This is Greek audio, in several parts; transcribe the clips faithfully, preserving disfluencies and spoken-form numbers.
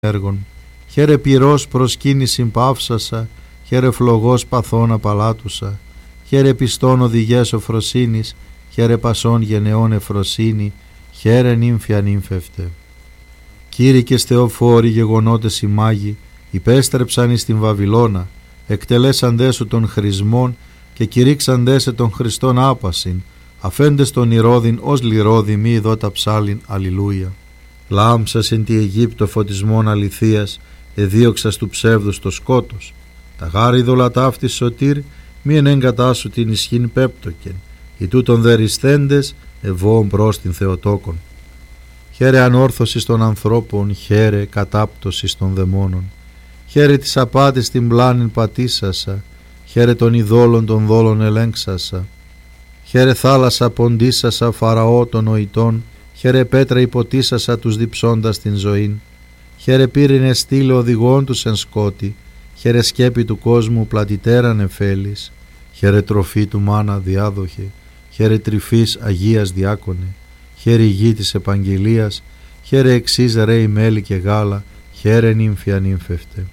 έργων. Χαίρε πυρός προσκύνησιν παύσασα, χαίρε φλογός παθών απαλάτουσα. Χαίρε πιστών οδηγές οφροσύνης, χαίρε πασών γενεών εφροσύνη, χαίρε νύμφια νύμφευτε. Κήρυκες Θεοφόροι γεγονότες οι μάγοι, υπέστρεψαν εις την Βαβυλώνα, εκτελέσαντέ σου των χρησμών και κηρύξαντέ σε των Χριστών άπασιν, αφέντες των ηρώδιν ως λιρώδι μη δότα ψάλιν αλληλούια. Λάμψας εν τη Αιγύπτο φωτισμών αληθείας, εδίωξας του ψεύδους το σκότος. Τα γάρ ειδωλα ταύτης σωτήρ, μη εν εγκατάσου την ισχύν πέπτοκεν, οι τούτων δερισθέντες ευώων προς την Θεοτόκον. Χαίρε ανόρθωσης των ανθρώπων, χαίρε κατάπτωσης των δαιμόνων. Χαίρε της απάτης την πλάνην πατήσασα, χαίρε των ειδόλων των δόλων ελέγξασα. Χαίρε θάλασσα ποντίσασα Φαραώ των νοητών, χαίρε πέτρα υποτίσασα τους διψώντας την ζωήν. Χαίρε πύρινε στήλε οδηγών τους εν σκότη, χαίρε σκέπη του κόσμου πλατιτέραν εφέλης. Χαίρε τροφή του μάνα διάδοχε, χαίρε τρυφής Αγίας διάκονε. Χαίρε γη της επαγγελίας, χαίρε εξής ρέι μέλι και γάλα, χαίρε νύμφια νύμφευτε.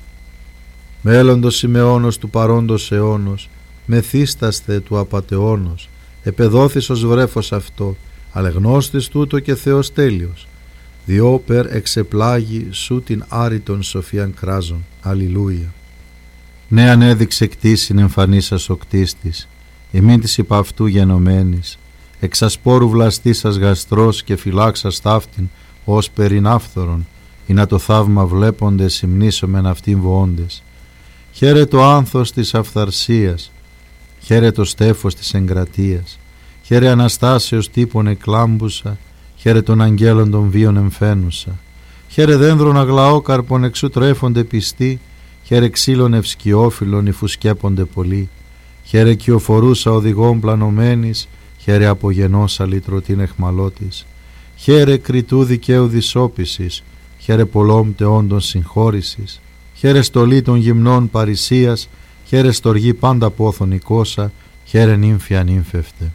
Μέλλοντος Σιμεώνος του παρόντος αιώνος, μεθύσταστε του απατεώνος, επεδόθης ως βρέφος αυτό, αλεγνώστης τούτο και Θεός τέλειος. Διόπερ εξεπλάγει σου την άρρητον σοφίαν κράζον. Αλληλούια. Ναι ανέδειξε κτήσιν εμφανίσας ο κτίστης, ημίν της υπ' αυτού γενομένης, εξασπόρου βλαστήσας γαστρός και φυλάξας ταύτην ως περινάφθορον, ή να το θαύμα βλέποντες συμνήσομεν αυτήν βοώντες. Χαίρε το άνθος της αυθαρσίας, χαίρε το στέφος της εγκρατείας, χαίρε Αναστάσεως τύπων εκλάμπουσα, χαίρε των αγγέλων των βίων εμφαίνουσα. Χαίρε δένδρων αγλαόκαρπων εξού τρέφονται πιστοί, χαίρε ξύλων ευσκιόφυλλων υφουσκέπονται πολλοί. Χαίρε κυοφορούσα οδηγών πλανωμένης, χαίρε απογενός αλυτρωτήν εχμαλώτης. Χαίρε κριτού δικαίου δυσόπισης, χαίρε πολλών τεόντων συγχώρησης. Χαίρε στολή των γυμνών παρησίας, χαίρε στοργή πάντα πόθον οικόσα, χαίρε νύμφια νύμφευτε.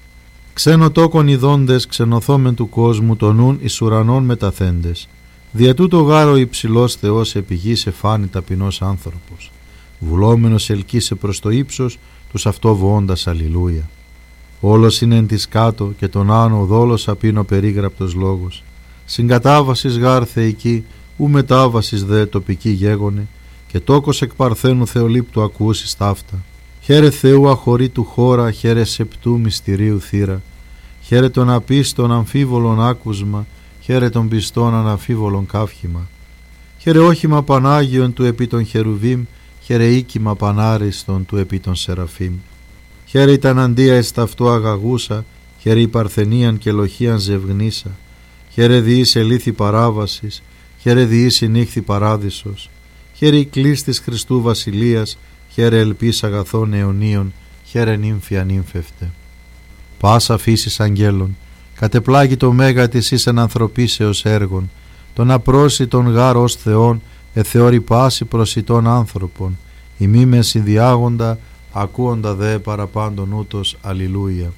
Ξένο τόκον ειδώντες ξενοθόμεν του κόσμου των νουν εις ουρανών μεταθέντες. Δια τούτο γάρο υψηλός Θεός επί γης εφάνη ταπεινός άνθρωπος. Βουλόμενος ελκύσε προς το ύψος τους αυτό βοώντας αλληλούια. Όλος είναι εν της κάτω και τον άνω δόλος απίνω περίγραπτος λόγος. Συγκατάβασης γάρ θεϊκή, ου μετάβασης δε τοπική γέγονε, και τόκος εκ παρθένου Θεολύπτου ακούσεις ταύτα. Χαίρε Θεού αχωρή του χώρα, χαίρε σεπτού μυστηρίου θύρα. Χαίρε των απίστων αμφίβολων άκουσμα, χαίρε των πιστών αναμφίβολων καύχημα. Χαίρε όχημα Πανάγιον του επί των χερουβίμ, χαίρε οίκημα πανάριστον του επί των σεραφείμ. Χαίρε η ταναντία εις ταυτό αγαγούσα, χαίρε η παρθενίαν και λοχίαν ζευγνήσα. Χαίρε διείς ελήθη παράβασης, χαίρε διείς η νύχθη παράδεισος. Χαίρε η κλίστης Χριστού βασιλείας, χαίρε ελπίς αγαθών αιωνίων, χαίρε νύμφια νύμφευτε. Πάσα φύσης αγγέλων, κατεπλάγει το μέγα της εις εν ανθρωπίσεως έργων, τον απρόσιτον γάρ ως Θεόν, εθεώρη πάση προσιτών άνθρωπον, ημί συνδιάγοντα, ακούοντα δε παραπάντων ούτως, αλληλούια.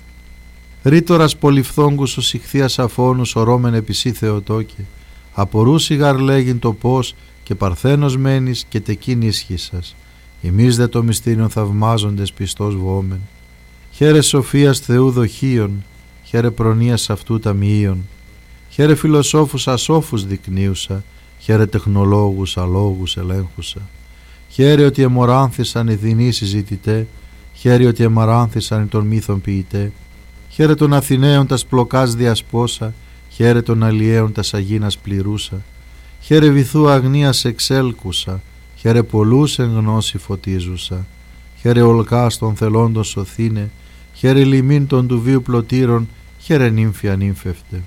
Ρήτορας πολυφθόγκους ο συχθίας αφώνους ορώμεν επισή Θεοτόκε, απορούσι γαρ λέγειν το πώς και παρθένος μένεις και τεκίν ίσχυσας. Εμείς δε το μυστήριον θαυμάζοντες πιστός βοόμεν. Χαίρε σοφίας Θεού δοχείων, χαίρε προνοίας αυτού ταμιείων. Χαίρε φιλοσόφους ασόφους δεικνύουσα, χαίρε τεχνολόγους αλόγους ελέγχουσα. Χαίρε ότι εμοράνθησαν οι δεινοί συζητητέ, χαίρε ότι εμαράνθησαν οι των μύθων ποιητέ. Χαίρε των Αθηναίων τας πλοκάς διασπόσα, χαίρε των Αλλιέων τας αγίνας πληρούσα. Χαίρε βυθού αγνίας εξέλκουσα, χαίρε πολλούς εν γνώση φωτίζουσα. Χαίρε ολκάς των θελόντων σωθήνε, χαίρε λιμήν των του βίου πλωτήρων, χαίρε νύμφια νύμφευτε.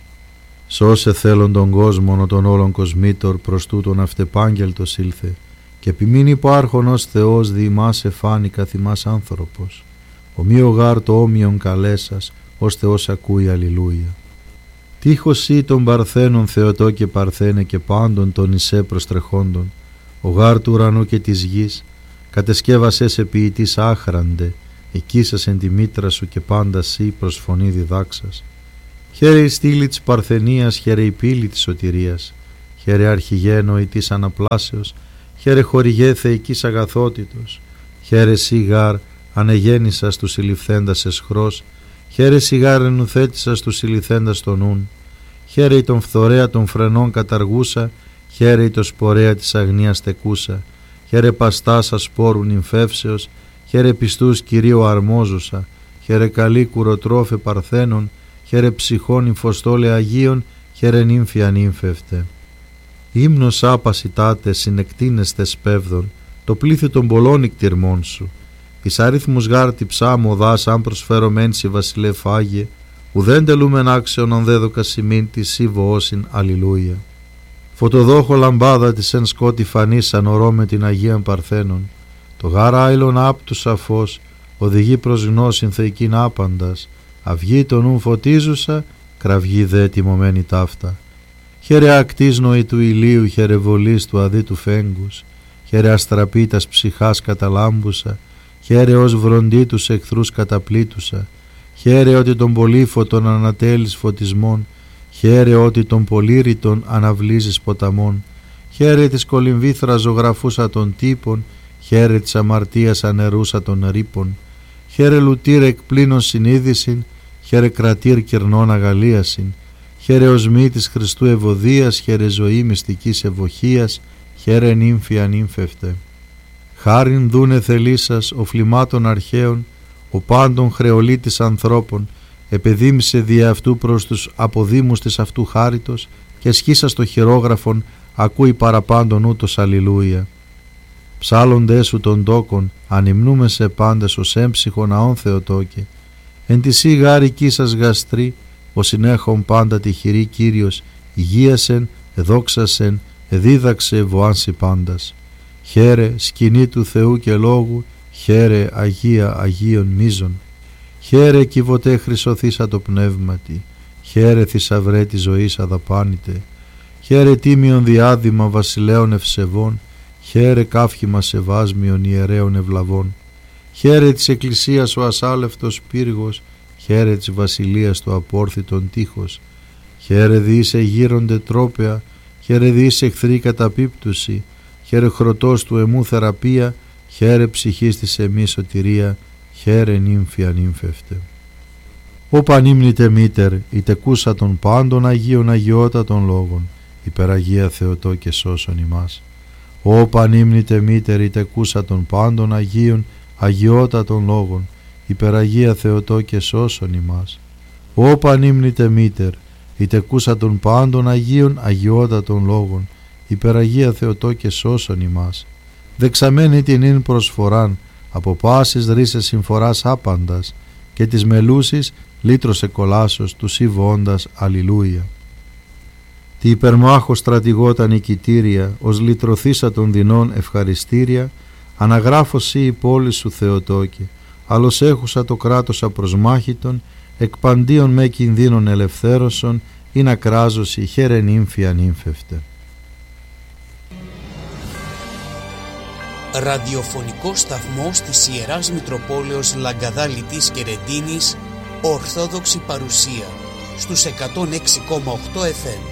Σώσε θέλον τον κόσμον ο των όλων κοσμήτωρ, προς τούτον αυτεπάγγελτος ήλθε, και επιμήν υπάρχον ως Θεός δι' ημάς εφάνη καθ' ημάς άνθρωπος. Ομοίο γάρ το όμοιον καλέσας, ως Θεός ακούει αλληλούια. Τείχος ή των παρθένων Θεοτό και παρθένε και πάντων των Ισέ προστρεχόντων, ο γάρ του ουρανού και της γης, κατεσκεύασέ σε ποιητής άχραντε, εκείσας εν τη μήτρα σου και πάντα σύ προς φωνή διδάξας. Χαίρε η στήλη της παρθενίας, χαίρε η πύλη της σωτηρίας, χαίρε αρχηγέ νοητής αναπλάσεως, χαίρε χορηγέ θεϊκής αγαθότητος, χαίρε σιγάρ ανεγέννησας του συλληφθέντας εσχρός, χαίρε σιγάρ ενουθέτησας του συλληφθέντας τον νουν, χαίρε η τον φθορέα των φρενών καταργούσα, χαίρε η το σπορέα της αγνίας τεκούσα, χαίρε παστάσα σπόρου νυμφεύσεως, χαίρε πιστούς Κυρίου αρμόζουσα, χαίρε καλή κουροτρόφε παρθένων, χαίρε ψυχών νυμφοστόλε Αγίων, χαίρε νύμφια νύμφευτε. Ύμνος άπασιτάτε συνεκτίνεστε σπέβδον, το πλήθη των πολλών ικτυρμών σου. Εις αριθμούς γάρτη ψάμου οδάς αν προσφέρομεν σοι βασιλεύ Άγιε, ουδέν τελούμεν άξιον αν δέδοκα σημείν τη σύ βοώσιν αλληλούια. Φωτοδόχο λαμπάδα της εν σκότη φανής ανορώ με την Αγίαν Παρθένων, το γάρα άειλον άπτου σαφώς, οδηγεί προς γνώσιν θεϊκήν άπαντας, αυγή τον νουν φωτίζουσα, κραυγή δε τιμωμένη ταύτα. Χαίρε ακτής νοη του ηλίου, χαίρε βολής του αδύ του φέγγους, χαίρε αστραπίτας ψυχάς καταλάμπουσα, χαίρε ως βροντί τους εχθρούς καταπλήτουσα, χαίρε ότι τον πολύφωτον ανατέλεις φωτισμών, χαίρε ότι τον πολύρητον αναβλύζεις ποταμών, χαίρε της κολυμβήθρα ζωγραφούσα των τύπων, χαίρε της αμαρτίας ανερούσα των ρήπων, χαίρε λουτήρ εκπλήνων συνείδησιν, χαίρε κρατήρ κυρνών αγαλίασιν, χαίρε οσμή της Χριστού ευωδίας, χαίρε ζωή μυστικής ευοχίας, χαίρε νύμφια νύμφευτε. Χάριν δούνε θελήσας ο φλιμάτων αρχαίων, ο πάντων χρεολίτης ανθρώπων, επεδίμησε δια αυτού προς τους αποδήμους της αυτού χάριτος και σχίσας το χειρόγραφον ακούει παραπάντων ούτως αλληλούια. Ψάλλονται σου των τόκων, ανυμνούμε σε πάντες ως έμψυχο ναόν Θεοτόκε. Εν τη σύ γάρικη σας γαστρή, ο συνέχον πάντα τυχηρή Κύριος, υγείασεν, εδόξασεν, εδίδαξε βοάνσι πάντας. Χαίρε σκηνή του Θεού και λόγου, χαίρε Αγία Αγίων μίζων. Χαίρε κυβωτέ χρυσωθήσα το πνεύματι, χαίρε θησαυρέ τη ζωής αδαπάνητε. Χαίρε τίμιον διάδημα βασιλέων ευσεβών, χαίρε κάφχημα σεβάσμιον ιερέων ευλαβών. Χαίρε της εκκλησίας ο ασάλευτος πύργος, χαίρε της βασιλείας το απόρθητον τείχος. Χαίρε διήσε γύρονται τρόπαια, χαίρε διήσε εχθρή καταπίπτουση, χαίρε χρωτός του εμού θεραπεία, χαίρε ψυχής της εμή σωτηρία, χαίρε νύμφια νύμφευτε. Ω πανύμνητε μήτερ, η τεκούσα των πάντων Αγίων αγιότατων λόγων, υπεραγία Θεοτό και σώσον ημάς. Ω πανύμνητε μήτερ, η τεκούσα των πάντων Αγίων αγιότατων λόγων, υπεραγία Θεοτό και σώσον ημάς. Ω πανύμνητε μήτερ, η τεκούσα των πάντων Αγίων αγιότατων λόγων, υπεραγία Θεοτό και σώσον ημάς. Δεξαμένη την ίν προσφοράν, από πάσης ρίσες συμφοράς άπαντας, και της μελούσης λύτρωσε κολάσος του σύβοντας αλληλούια. Τι υπερμάχος στρατηγότα νικητήρια, ως λυτρωθήσα των δεινών ευχαριστήρια, αναγράφωσι η πόλη σου Θεοτόκε, άλλος έχουσα το κράτος απροσμάχητον, εκ παντίον με κινδύνων ελευθέρωσον, ή να κράζωσι χαίρε νύμφια νύμφευτε. Ραδιοφωνικό σταθμός της Ιεράς Μητροπόλεως Λαγκαδά Λιτής και Ρεντίνης, Ορθόδοξη παρουσία, στους εκατόν έξι κόμμα οκτώ εφ εμ.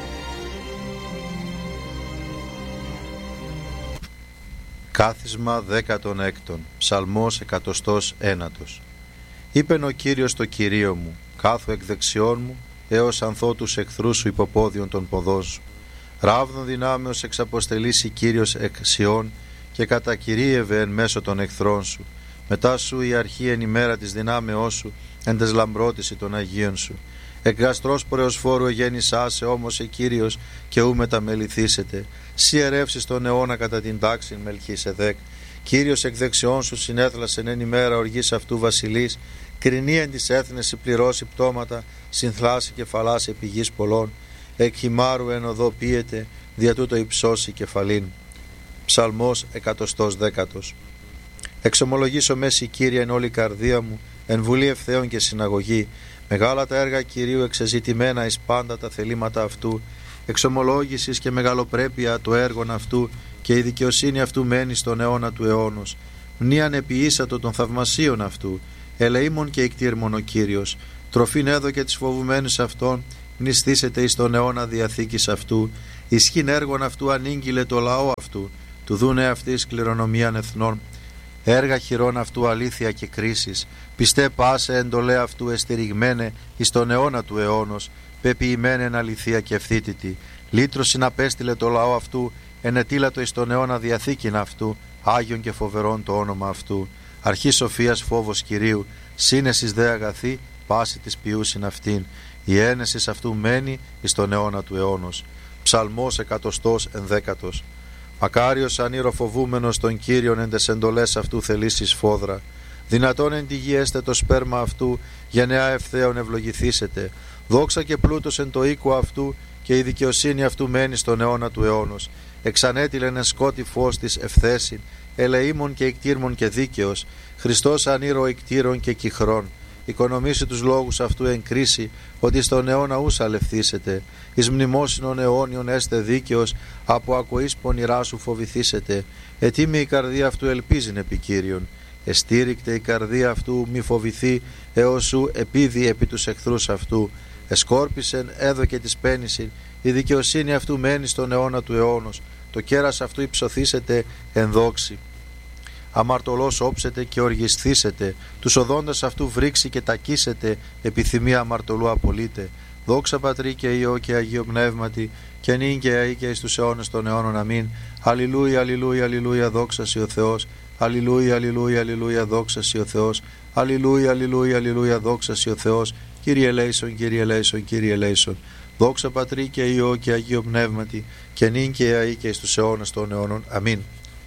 Κάθισμα δέκατον έκτον, ψαλμός εκατοστός ένατος. Είπεν ο Κύριος το Κυρίο μου, κάθου εκ δεξιών μου, έως ανθώ τους εχθρούς σου υποπόδιον των ποδών σου. Ράβδον δυνάμεως εξαποστελήσει Κύριος εκ Σιών, και κατακυρίευε εν μέσω των εχθρών σου. Μετά σου η αρχή εν ημέρα της δυνάμεώς σου, εν τες λαμπρότηση των Αγίων σου. Εκ γαστρός προεοσφόρου εγέννησάσε όμως η Κύριος, και ου μεταμεληθήσετε. Σι ερεύσεις τον αιώνα κατά την τάξην Μελχισεδέκ. Κύριος εκ δεξιών σου συνέθλασεν εν ημέρα οργής αυτού βασιλής, κρινή εν της έθνες πληρώσει πτώματα, συνθλάσει κεφαλάς επί γης πολλών. Εκ χυμάρου εν οδό πίεται, δια τούτο υψώσει κεφαλήν. Ψαλμός εκατοστός δέκατος. Εξομολογήσω μέση Κύριε εν όλη καρδία μου, εν βουλή ευθέων και συναγωγή. Μεγάλα τα έργα Κυρίου, εξεζητημένα εις πάντα τα θελήματα αυτού. Εξομολόγησης και μεγαλοπρέπεια το έργον αυτού, και η δικαιοσύνη αυτού μένει στον αιώνα του αιώνος. Μνήαν επιήσατο των θαυμασίων αυτού, ελεήμων και εκτήρμων ο Κύριος. Τροφήν έδωκε τις φοβουμένους αυτών, νηστήσετε εις τον αιώνα διαθήκης αυτού. Ισχύν έργων αυτού ανήγγειλε το λαό αυτού, του δούνε αυτής κληρονομίαν εθνών. Έργα χειρών αυτού αλήθεια και κρίσης, πιστέ πάσε εντολέ αυτού εστηριγμένε εις τον αιώνα του αιώνος, πεποιημένεν αληθεία και ευθύτητη. Λύτρωσιν απέστειλε το λαό αυτού, ενετήλατο εις τον αιώνα διαθήκην αυτού, Άγιον και φοβερόν το όνομα αυτού. Αρχή σοφίας φόβος Κυρίου, σύνεσης δε αγαθή, πάση της ποιούσιν αυτήν. Η ένεσης αυτού μένει εις τον αιώνα του αιώνος. Ψαλμός εκατοστός ενδέκατος. Μακάριος ανήροφοβούμενος των Κύριων εν τες εντολές αυτού θελήσεις φόδρα. Δυνατόν εν τη γη έστε το σπέρμα αυτού, γενεά ευθέων ευλογηθήσετε. Δόξα και πλούτος εν το οίκο αυτού, και η δικαιοσύνη αυτού μένει στον αιώνα του αιώνος. Εξανέτειλεν εν σκότη φως της ευθέσιν, ελεήμων και εκτήρμων και δίκαιος. Χριστός ανήρο εκτήρων και κυχρών. Οικονομήσει τους λόγους αυτού εν κρίση, ότι στον αιώνα ούς αλευθήσετε. Εις μνημόσυνον αιώνιον έστε δίκαιος, από ακοής πονηρά σου φοβηθήσετε. Ετοίμη η καρδία αυτού ελπίζειν επί Κύριον. Εστήρικτε η καρδία αυτού μη φοβηθεί, έως σου επίδι επί τους εχθρούς αυτού. Εσκόρπισεν έδωκε της πένησιν, η δικαιοσύνη αυτού μένει στον αιώνα του αιώνος. Το κέρας αυτού υψωθήσετε εν δόξη. Αμαρτωλός όψετε και οργισθήσετε, τους οδόντας αυτού βρήξει και τακίσετε, επιθυμία αμαρτωλού απολύτε. Δόξα Πατρί και Υιό και Αγίο Πνεύματι, και νυν και αεί και εις τους αιώνες των αιώνων. Αμήν. Αλληλούια, αλληλούια, αλληλούια, δόξα σοι ο Θεός. Αλληλούια, αλληλούια, αλληλούια, δόξα σοι ο Θεός. Αλληλούια, αλληλούια, αλληλούια, δόξα σοι ο Θεός. Κύριε ελέησον, Κύριε ελέησον, Κύριε ελέησον. Δόξα Πατρί και Υιό και Αγίο Πνεύματι, και νυν και αεί και εις τους αιώνες των αιώνων. Αμήν.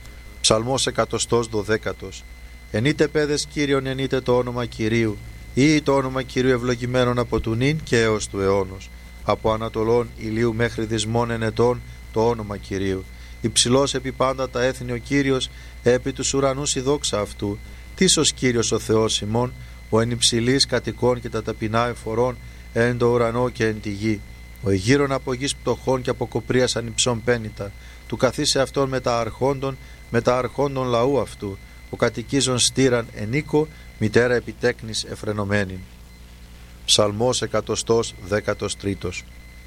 Ψαλμός εκατοστός δωδέκατος. Ενείτε παιδες Κύριον, ενείτε το όνομα Κυρίου, ή το όνομα Κυρίου ευλογημένον από του νυν και έως του αιώνος. Από ανατολών ηλίου μέχρι δυσμών ενετών το όνομα Κυρίου. Υψηλός επί πάντα τα έθνη ο Κύριος, επί τους ουρανούς η δόξα αυτού. Τίσος Κύριος ο Θεός ημών, ο εν υψηλής κατοικών και τα ταπεινά εφορών, εν το ουρανό και εν τη γη. Ο εγείρον από γης πτωχών και από κοπρίας ανυψών πένητα, του καθίσε αυτόν με τα αρχόντων, με τα αρχόντων λαού αυτού, ο κατοικίζων στήραν ενίκο, μητέρα επιτέκνης εφρενωμένη. Ψαλμός εκατοστός δέκατος τρίτος.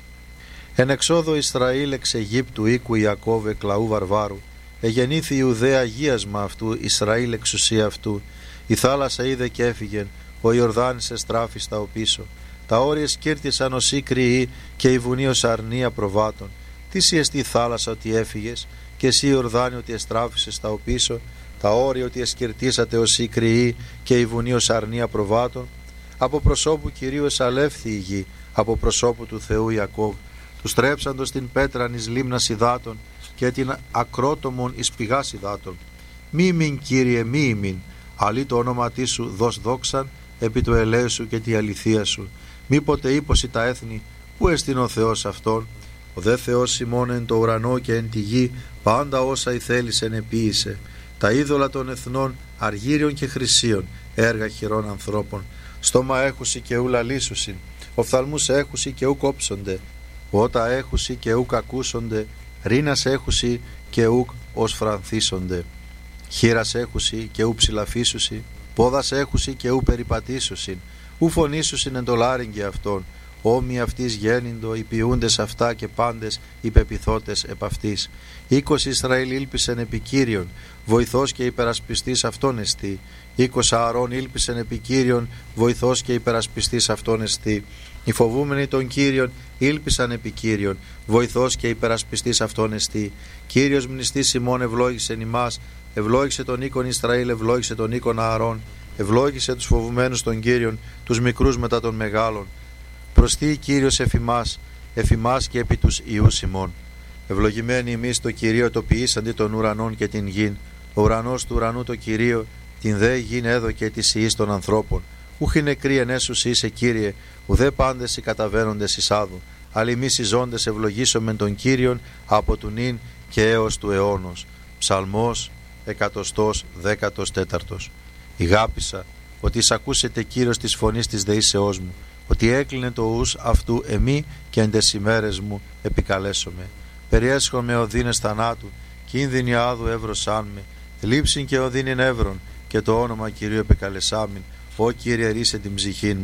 Εν εξόδο Ισραήλ εξ Αιγύπτου οίκου Ιακώβ εκ λαού βαρβάρου, εγεννήθη Ιουδαία αγίασμα αυτού, Ισραήλ εξουσία αυτού. Η θάλασσα είδε και έφυγεν, ο Ιορδάνης εστράφη στα οπίσω. Τα όρια σκύρτησαν ως ίκριοι και η βουνή ως αρνία προβάτων. Τι σι εστί θάλασσα ότι έφυγες, και εσύ Ιορδάνη ότι εστράφησες στα οπίσω. Τα όρια ότι εσκυρτήσατε ως ίκριοι και η βουνή ως αρνία προβάτων. Από προσώπου Κυρίου εσαλεύθη η γη, από προσώπου του Θεού Ιακώβ. Του στρέψαντος την πέτραν εις λίμνας υδάτων και την ακρότομον εις πηγάς υδάτων. Μη μην Κύριε, μη ημίν, αλλή το όνομα τι σου δώσ' δόξαν επί το ελέου σου και τη αληθεία σου. Μήποτε ύποσι τα έθνη, πού εστίν ο Θεός αυτόν. Ο δε Θεός ημών εν το ουρανό και εν τη γη, πάντα όσα ηθέλησεν επίησε. Τα είδωλα των εθνών, αργύριων και χρυσίων, έργα χειρών ανθρώπων. Στόμα έχουσι και ου λαλήσουσιν, οφθαλμούς έχουσι και ου κόψονται. Ότα έχουσι και ου ακούσονται, ρήνας έχουσι και ου ως φρανθίσονται. Χείρας έχουσι και ου ψηλαφίσουσι, πόδας έχουσι και ου περιπατήσουσιν, ου φωνήσουσιν εν το λάριγγι αυτών. Όμοι αυτής γέννηντο, οι ποιούντες αυτά και πάντες οι πεπιθώτες επ' αυτής. Οίκος Ισραήλ ήλπισεν επί Κύριον, βοηθός και υπερασπιστής αυτόν εστί. Οίκος Ααρών ήλπισεν επί Κύριον, βοηθός και υπερασπιστής αυτόν εστί. Οι φοβούμενοι των Κύριων ήλπισαν επί Κύριον, βοηθός και υπερασπιστής αυτόν εστί. Κύριος μνηστής ημών ευλόγησεν ημάς, ευλόγησε τον οίκον Ισραήλ, ευλόγησε τον οίκον Ααρών, ευλόγησε τους φοβουμένους των Κύριων, τους μικρούς μετά των μεγάλων. Προστεί Κύριος εφημάς, εφημάς και επί τους ιούς ημών. Ευλογημένοι εμείς το Κυρίο το ποιείς αντί των ουρανών και την γην. Ο ουρανός του ουρανού το Κυρίο, την δε γην έδωκε της ιής των ανθρώπων. Ούχι νεκροί ενέσους είσαι Κύριε, ουδέ πάντες οι καταβαίνοντες εις άδου. Αλλά εμείς οι ζώντες ευλογήσομεν τον Κύριον από του νυν και έως του αιώνος. Ψαλμός εκατοστός δέκατος τέταρτος. Ηγάπησα ότι εισακούσετε Κύριος της φωνής της δεήσεώς μου, ότι έκλεινε το ους αυτού εμεί και εν τες ημέρες μου επικαλέσομαι. Περιέσχομαι οδύνες θανάτου, κίνδυνοι άδου εύρωσάν με, λείψην και οδύνην εύρων, και το όνομα Κυρίου επικαλεσάμην. Ω Κύριε ρίσε την ψυχήν μου.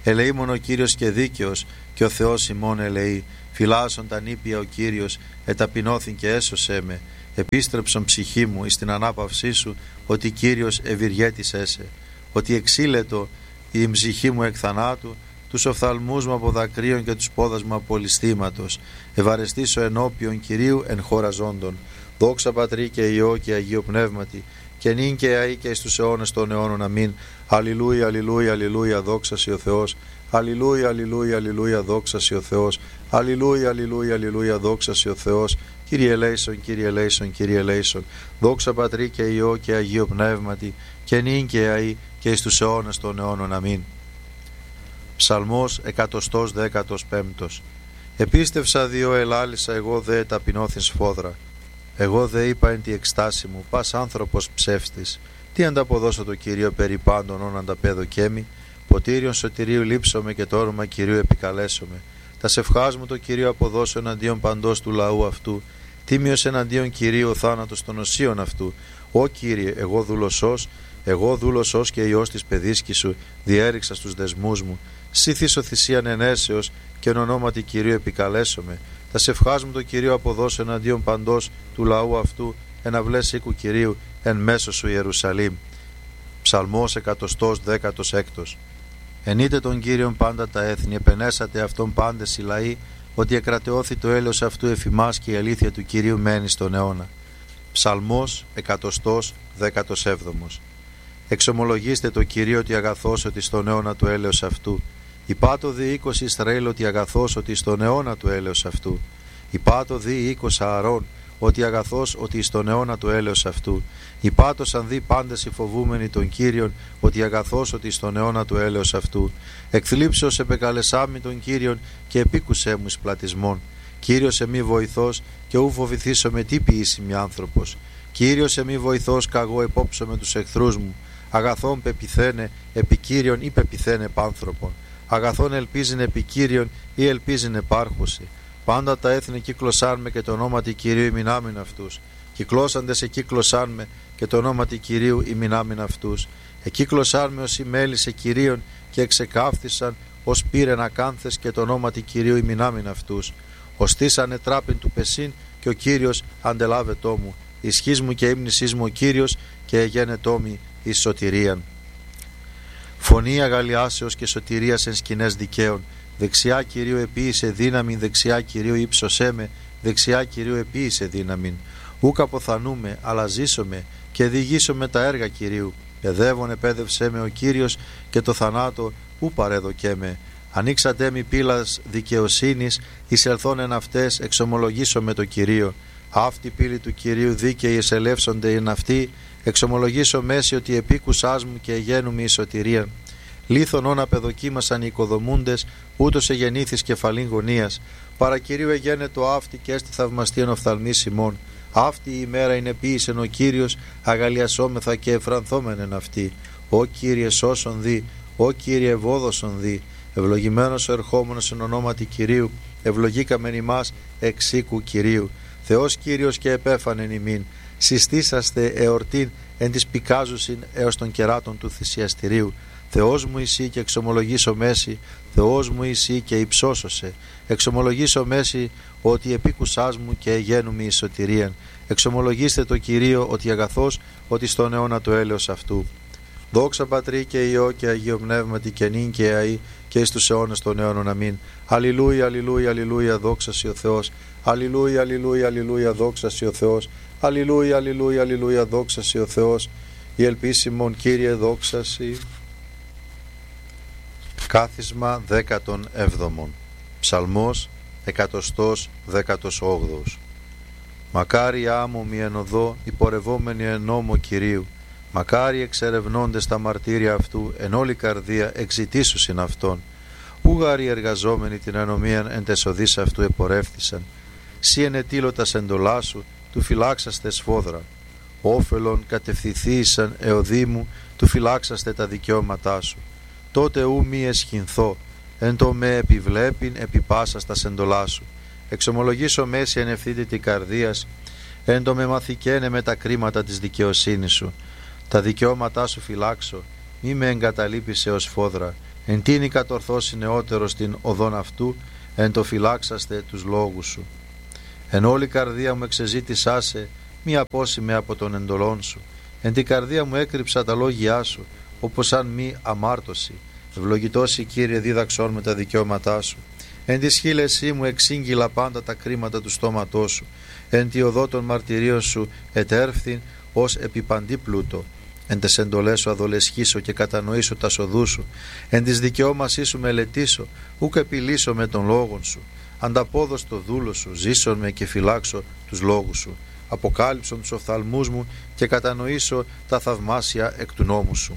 Ελεήμον ο Κύριος και δίκαιος, και ο Θεός ημών ελεεί. Φυλάσσον τα νήπια ο Κύριος, εταπεινώθην και έσωσέ με. Επίστρεψον ψυχή μου εις την ανάπαυσή σου, ότι Κύριος ευηργέτης έσαι. Ότι εξήλετο η ψυχή μου εκ θανάτου, τους οφθαλμούς μου από δακρύων και τους πόδας μου από ληστήματος. Ευαρεστήσω ενώπιον Κυρίου εν χώρα ζώντων. Δόξα Πατρί και Υιό και Αγίο Πνεύματι, και νυν και αεί και εις τους αιώνες των αιώνων. Αμήν. Αλληλούια, αλληλούια, αλληλούια, δόξα σοι ο Θεός. Αλληλούια, αλληλούια, αλληλούια, δόξα σοι ο Θεός. Αλληλούια, αλληλούια, αλληλούια, δόξα σοι ο Θεός. Κύριε ελέησον, Κύριε ελέησον, Κύριε ελέησον. Δόξα Πατρί και Υιό και Αγίο Πνεύματι, και νυν και αεί και εις τους αιώνες των αιώνων. Αμήν. Ψαλμός εκατοστός δέκατος πέμπτος. Επίστευσα δύο ελάλησα, εγώ δε ταπεινώθην σφόδρα. Εγώ δε είπα εν τη εκστάση μου, πας άνθρωπος ψεύστης. Τι ανταποδώσω το Κυρίο περί πάντων όν ανταπέδω κέμι. Ποτήριον σωτηρίου λείψομαι και το όνομα Κυρίου επικαλέσομαι. Τα σευχάς μου το Κυρίο αποδώσω εναντίον παντός του λαού αυτού. Τίμιος εναντίον Κυρίου ο θάνατος των οσίων αυτού. Ω Κύριε, εγώ δούλωσός, εγώ δούλωσός και Υιός της παιδίσκη σου, διέριξα στους δεσμούς μου. Σύθισο θυσίαν ενέσεως και εν ονόματι Κυρίου επικαλέσομαι. Τα σευχάς μου το Κυρίο αποδώσω εναντίον παντός του λαού αυτού, εναυλές οίκου Κυρίου εν μέσω σου Ιερουσαλήμ. Ψαλμός εκατοστός δέκατος έκτος. Ενείτε τον Κύριον πάντα τα έθνη, επενέσατε αυτόν πάντες οι λαοί, ότι εκρατεώθη το έλεος αυτού εφημάς και η αλήθεια του Κυρίου μένει στον αιώνα. Ψαλμός εκατοστός δέκατος έβδομος. Εξομολογήστε το Κυρίο ότι αγαθός ότι στον αιώνα του έλεος αυτού. Υπάτω δι οίκος Ισραήλ ότι αγαθός ότι στον αιώνα του έλεος αυτού. Υπάτω δι οίκος Ααρών ότι αγαθός ότι στον αιώνα του έλεος αυτού. Υπάτωσαν δι πάντες οι φοβούμενοι τον Κύριον, ότι αγαθός ότι στον αιώνα του έλεος αυτού. Εκθλίψεως επεκαλεσάμι τον Κύριον και επίκουσέ μου εις πλατισμόν. Κύριος εμεί βοηθός και ου φοβηθήσω με τι ποιήσιμη άνθρωπος. Κύριος εμεί βοηθός καγώ επόψω με τους εχθρούς μου. Αγαθόν πεπιθένε επί Κύριον ή πεπιθένε πάνθρωπον. Αγαθόν ελπίζειν επί Κύριον ή ελπίζειν επάρχωση. Πάντα τα έθνη κύκλωσάν με και το ονόματι Κυρίου ημινάμιν αυτούς. Κυκλώσαντες εκύκλωσάν με και το ονόματι Κυρίου ημινάμιν αυτούς. Εκύκλωσάν με ως ημέλησε Κυρίων και εξεκάφθησαν ως πήρεν ακάνθες και το ονόματι Κυρίου ημινάμιν αυτούς. Οστήσανε τράπην του πεσίν και ο Κύριος αντελάβετό μου. Ισχύς μου και ύμνησής μου ο Κύριος και εγένετό μη εις σωτηρίαν. Φωνή αγαλιάσεως και σωτηρίας εν σκηνές δικαίων. Δεξιά Κυρίου επίησε δύναμην, δεξιά Κυρίου ύψωσέ με, δεξιά Κυρίου επίησε δύναμην. Ούκ αποθανούμε, αλλά ζήσομαι και διηγήσομαι τα έργα Κυρίου. Παιδεύον επέδευσέ με ο Κύριος και το θανάτο ου παρέδοκέ με. Ανοίξατε μη πύλας δικαιοσύνης, εισελθόν εν αυτές εξομολογήσω με το Κυρίο. Αυτή πύλη του Κυρίου δίκαιοι εσελεύσονται εν αυτή, εξομολογήσω μέση ότι επίκουσάς μου και εγένου η σωτηρία. Λίθον όν απεδοκίμασαν οι οικοδομούντες, ούτως εγεννήθης κεφαλήν γωνίας. Παρά Κυρίου εγένετο αυτή και έστι θαυμαστίαν οφθαλμής ημών. Αυτή η ημέρα είναι ποιησεν ο Κύριος, αγαλιασόμεθα και εφρανθόμεν εν αυτή. Ω Κύριε σώσον δι, ω Κύριε ευόδοσον δι. Ευλογημένος ο ερχόμενος εν ονόματι Κυρίου, ευλογήκαμεν ημάς εξ οίκου Κυρίου. Θεός Κύριος και επέφανεν ημίν. Συστήσαστε εορτήν εν της πικάζουσιν έως των κεράτων του θυσιαστηρίου. Θεός μου εσύ και εξομολογήσω μέση, Θεός μου εσύ και υψώσωσε. Εξομολογήσω μέση ότι επίκουσάς μου και εγένου η σωτηρίαν. Εξομολογήστε το Κυρίο ότι αγαθός, ότι στον αιώνα το έλεος αυτού. Δόξα Πατρί και Υιό και Αγίο Πνεύματι και νυν και αεί και εις τους αιώνες των αιώνων. Αμήν. Αλληλούια, αλληλούια, αλληλούια, δόξα σοι ο Θεός. Αλληλούια, αλληλούια, αλληλούια, δόξα σοι ο Θεός. Αλληλούια, αλληλούια, αλληλούια, δόξα σοι ο Θεός. Η ελπίσιμον Κύριε δόξα σοι. Κάθισμα δέκατον έβδομον. Ψαλμός εκατοστός δέκατος όγδοος. Μακάρι άμμο μη εν οδό, υπορευόμενοι εν νόμο Κυρίου. Μακάρι εξερευνώντες τα μαρτύρια αυτού, εν όλη καρδία εξητήσουσιν αυτόν. Ούγαροι εργαζόμενοι την ανομίαν εν τεσοδείς αυτού επορεύθησαν. Σύ ενετήλωτας εντολά σου, του φυλάξαστε σφόδρα. Όφελον κατευθυνθήσαν εωδήμου, του φυλάξαστε τα δικαιώματά σου. Τότε ου μη εσχυνθώ, εν το με επιβλέπειν επί πάσας τα σεντολά σου. Εξομολογήσω μέση εν ευθύτητη καρδίας, εν το με μαθηκένε με τα κρίματα της δικαιοσύνης σου. Τα δικαιώματά σου φυλάξω, μη με εγκαταλείπεις έως φόδρα, Εν τίνη κατορθώσει νεότερο την οδόν αυτού, εν το φυλάξαστε τους λόγους σου. Εν όλη καρδία μου εξεζήτησά σε, μη απόσημε από τον εντολών σου. Εν την καρδία μου έκρυψα τα λόγια σου, όπως αν μη αμάρτωση. Ευλογητός Κύριε, δίδαξόν με τα δικαιώματά σου. Εν τη σχήλεσή μου εξήγηλα πάντα τα κρίματα του στόματός σου. Εν τη οδό των μαρτυρίων σου ετέρφθην ως επιπαντή πλούτο. Εν τες εντολές σου αδολεσχήσω και κατανοήσω τα σοδού σου. Εν της δικαιώμασή σου μελετήσω, ούκ επιλύσω με τον λόγον σου. Ανταπόδος το δούλο σου, ζήσον με και φυλάξω τους λόγους σου. Αποκάλυψον τους οφθαλμούς μου και κατανοήσω τα θαυμάσια εκ του νόμου σου.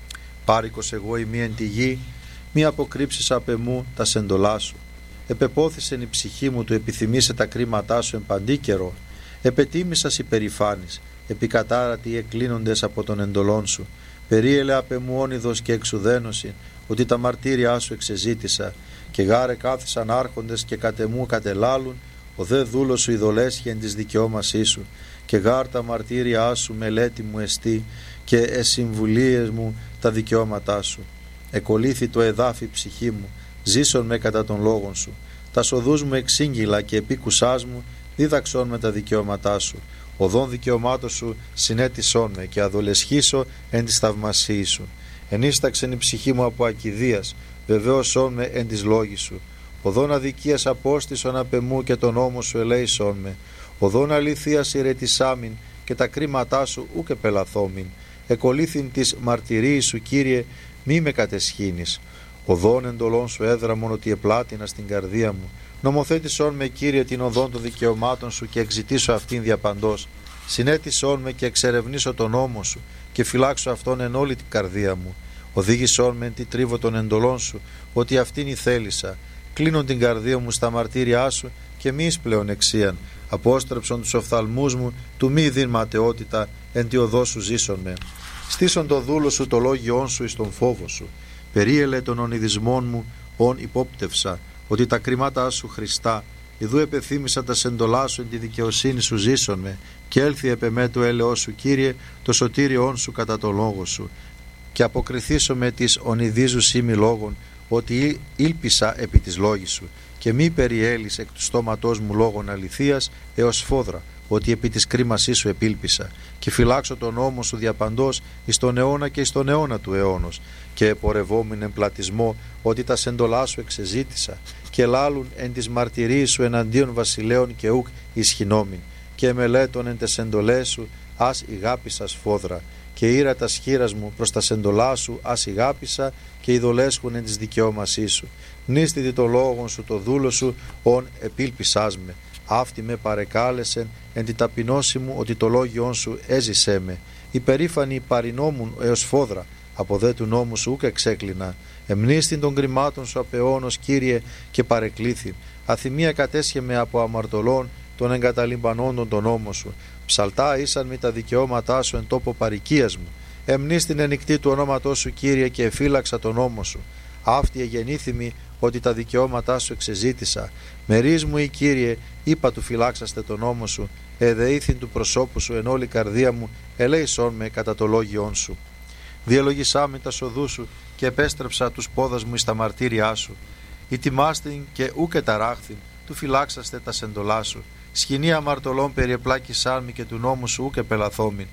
Πάρικος εγώ ημί εν τη γη, μη αποκρύψεις απ' εμού τα σεντολά σου. Επεπόθησεν η ψυχή μου του επιθυμήσε τα κρίματά σου εν παντή καιρό. Επετίμησας υπερηφάνης, επικατάρατοι εκκλίνοντες από τον εντολών σου. Περίελε απ' εμού όνειδος και εξουδένωση, ότι τα μαρτύρια σου εξεζήτησα. Και γάρε κάθισαν άρχοντες και κατ' εμού κατελάλουν, ο δε δούλος σου ειδολέσχει εν της δικαιώμασή σου. Και γάρ τα μαρτύρια σου μελέτη μου εστί, και εσυμβουλίες μου τα δικαιώματά σου. Εκολύθη το εδάφι ψυχή μου, ζήσον με κατά των λόγων σου. Τα σοδούς μου εξήγηλα και επίκουσάς μου, δίδαξον με τα δικαιώματά σου. Οδόν δικαιωμάτων σου συνέτησόν με και αδολεσχήσω εν της θαυμασίης σου. Ενίσταξεν η ψυχή μου από ακηδίας, βεβαίωσόν με εν της λόγης σου. Οδόν αδικίας απόστησον απ' εμού και τον νόμο σου ελέησόν με. Οδόν αληθείας ηρετησάμιν και τα κρίματά σου ούκ επελαθόμην. Εκολύθην της μαρτυρίης σου, Κύριε, μη με κατεσχύνεις. Οδόν εντολών σου έδραμον ότι επλάτινα στην καρδία μου. Νομοθέτησόν με, Κύριε, την οδόν των δικαιωμάτων σου και εξητήσω αυτήν διαπαντός. Συνέτησόν με και εξερευνήσω τον νόμο σου και φυλάξω αυτόν εν όλη την καρδία μου. Οδήγησόν με εν τη τρίβο των εντολών σου, ότι αυτήν η θέλησα. Κλείνον την καρδία μου στα μαρτύριά σου και μη εις πλεονεξίαν. Απόστρεψον τους οφθαλμούς μου, του μη δίν ματαιότητα, εν τη οδό σου ζήσον με. Στήσον το δούλο σου το λόγιόν σου εις τον φόβο σου. Περίελε των ονειδισμών μου, ον υπόπτευσα, ότι τα κρίματά σου Χριστά, ιδού επεθύμησα τα σεντολά σου εν τη δικαιοσύνη σου ζήσον με, και έλθει επ' εμέ το έλεος σου, Κύριε, το σωτήριόν σου κατά το λόγο σου. Και αποκριθήσω με τις ονειδίζους ήμι λόγων, ότι ήλπισα επί της λόγης σου, και μη περιέλεις εκ του στόματός μου λόγων αληθείας έως φόδρα, ότι επί της κρίμασής σου επήλπισα, και φυλάξω τον νόμο σου διαπαντός εις τον αιώνα και εις τον αιώνα του αιώνος, και επορευόμην εν πλατισμό, ότι τα σεντολά σου εξεζήτησα, και λάλουν εν της μαρτυρίας σου εναντίον βασιλέων και ούκ ισχυνόμην, και μελέτων εν τες εντολές σου ας ηγάπησας φόδρα, και ήρα τα σχήρας μου προς τα σεντολά σου ας ηγάπησα, και ειδολέσχουν εν της δικαιώμασής σου. Νίστητη το λόγον σου το δούλο σου, ον επήλπισάς με. Αυτή με παρεκάλεσεν εν τη ταπεινώση μου, ότι το λόγιόν σου έζησέ με. Υπερήφανη παρινόμουν έως φόδρα, από δε του νόμου σου ούκ εξέκλεινα. Εμνίστην των κρυμάτων σου απεώνος, Κύριε, και παρεκλήθη. Αθυμία κατέσχε με από αμαρτωλών των εγκαταλειμπανόντων τον νόμο σου. Ψαλτά ήσαν με τα δικαιώματά σου εν τόπο παροικίας μου. Εμνίστην ενικτή του ονόματός σου, Κύριε, και εφύλαξα τον νόμο σου. Αυτή εγεννήθημη, ότι τα δικαιώματά σου εξεζήτησα. Μερίς μου, ή Κύριε, είπα του φυλάξαστε τον νόμο σου, εδεήθην του προσώπου σου εν όλη καρδία μου, ελέησόν με κατά το λόγιόν σου. Διαλογισά με τα σοδού σου και επέστρεψα τους πόδας μου εις τα μαρτύριά σου. Ητιμάστην και ούκε ταράχθην, του φυλάξαστε τα σεντολά σου. Σκηνή αμαρτωλών περιεπλάκησάν μη και του νόμου σου ούκε πελαθόμην.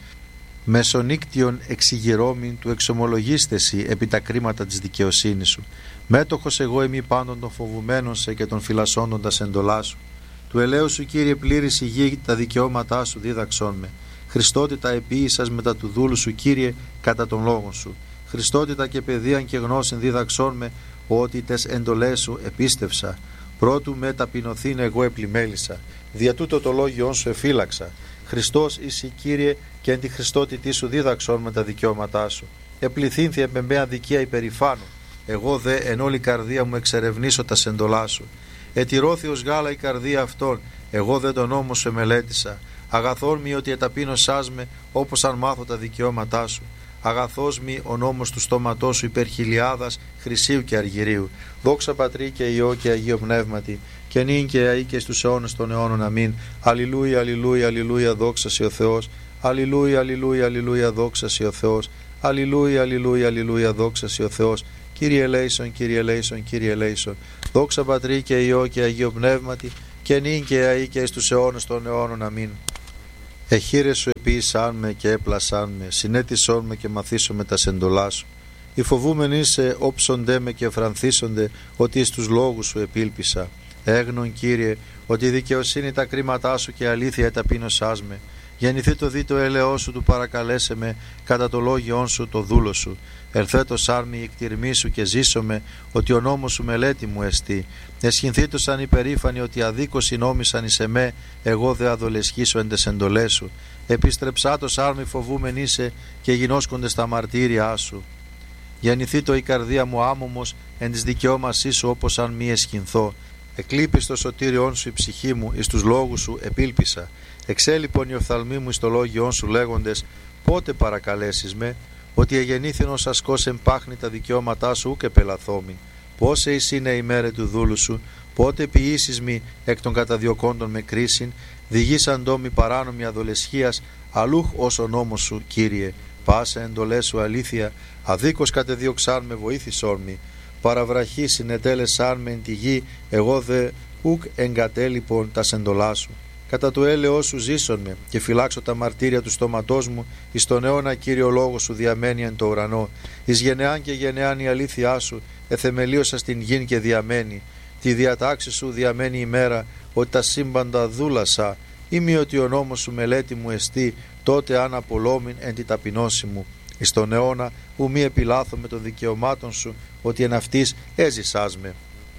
Μεσονύκτιον εξηγηρώμην του εξομολογίστεσι επί τα κρίματα της δικαιοσύνης σου. Μέτοχος εγώ εμεί πάντων των φοβουμένων σε και των φυλασσόντων τα σεντολά σου. Του ελέου σου, Κύριε, πλήρης η γη, τα δικαιώματά σου δίδαξόν με. Χριστότητα επίησας μετά του δούλου σου, Κύριε, κατά των λόγων σου. Χριστότητα και παιδείαν και γνώσιν δίδαξόν με, ότι τες εντολές σου επίστευσα. Πρώτου με ταπεινωθήν εγώ επλημέλησα. Δια τούτο το λόγιόν σου εφύλαξα. Χριστός είσαι, Κύριε, και εν τη Χριστότητή σου δίδαξόν με τα δικαιώματά σου. Επληθύνθη εμπεμπέ αδικία υπερηφάνου. Εγώ δε εν όλη καρδία μου εξερευνήσω τα σεντολά σου. Ετηρώθη ως γάλα η καρδία αυτών, εγώ δε τον νόμο σου εμελέτησα. Αγαθόν μη ότι εταπείνωσάς με, όπως αν μάθω τα δικαιώματά σου. Αγαθός μη ο νόμος του στόματός σου υπέρ χιλιάδας χρυσίου και αργυρίου. Δόξα Πατρί και Υιό και Αγίο Πνεύματι, και νυν και αεί και στους αιώνες των αιώνων. Αμήν. Αλληλούια, αλληλούια, αλληλούια, δόξα σε ο Θεός. Αλληλούια, αλληλούια, αλληλούια, δόξα σε ο Θεός. Αλληλούια, αλληλούια, αλληλούια, δόξα σε ο Θεός. Κύριε ελέησον, Κύριε ελέησον, Κύριε ελέησον. Δόξα Πατρί και Υιό και Αγίο Πνεύματι, και νυν και αεί και εις τους αιώνες των αιώνων. Αμήν. Εχείρε σου επίησάν με και έπλασάν με, συνέτησόν με και μαθήσω με τα σεντολά σου. Οι φοβούμενοι σε όψονται με και εφρανθίσονται, ότι εις τους λόγους σου επίλπισα. Έγνον, Κύριε, ότι η δικαιοσύνη τα κρίματά σου και αλήθεια εταπείνωσάς με. Γεννηθεί το δι το έλεό σου του παρακαλέσε με, κατά το λόγιόν σου το δούλο σου. Ελθέτω σάρμη η κτηρμή σου και ζήσομαι, ότι ο νόμος σου μελέτη μου εστί. Εσχυνθήτω σαν υπερήφανοι, ότι αδίκως νόμισαν εις εμέ, εγώ δε αδολεσχήσω εν τες εντολές σου. Επιστρεψάτο σάρμη φοβούμεν είσαι, και γινώσκονται στα μαρτύρια σου. Γεννηθεί το η καρδία μου άμωμος, εν της δικαιώμασής σου όπως αν μη εσχυνθώ. Εκλείπεις το σωτήριόν σου η ψυχή μου, εις τους λόγους σου επίλπισα. Εξέλιπον οι οφθαλμοί μου εις το λόγιόν σου λέγοντες, πότε παρακαλέσεις με, ότι εγεννήθην ως ασκός εμπάχνει τα δικαιώματά σου και πελαθόμη. Πόσε εις είναι η μέρα του δούλου σου, πότε ποιήσεις μη εκ των καταδιωκόντων με κρίσιν, διγήσαν ντόμη παράνομη αδολεσχίας, αλλούχ ως ο νόμος σου, Κύριε. Πάσε εντολές σου αλήθεια, αδίκως κατεδίωξάν με βοήθησόν μη. Παραβραχή συνετέλεσάν με εν τη γη, εγώ δε ουκ εγκατέλειπον τα σεντολά σου. Κατά το έλεος σου ζήσον με, και φυλάξω τα μαρτύρια του στόματός μου, εις τον αιώνα Κύριο λόγο σου διαμένει εν το ουρανό. Εις γενεάν και γενεάν η αλήθειά σου, εθεμελίωσα στην γην και διαμένει. Τη διατάξη σου διαμένει ημέρα, ότι τα σύμπαντα δούλασα. Είμαι ότι ο νόμος σου μελέτη μου εστί, τότε αν απολόμην εν τη ταπεινώση μου. Εις τον αιώνα ου μη επιλάθω με των δικαιωμάτων σου, ότι εν αυτής έζησάς με.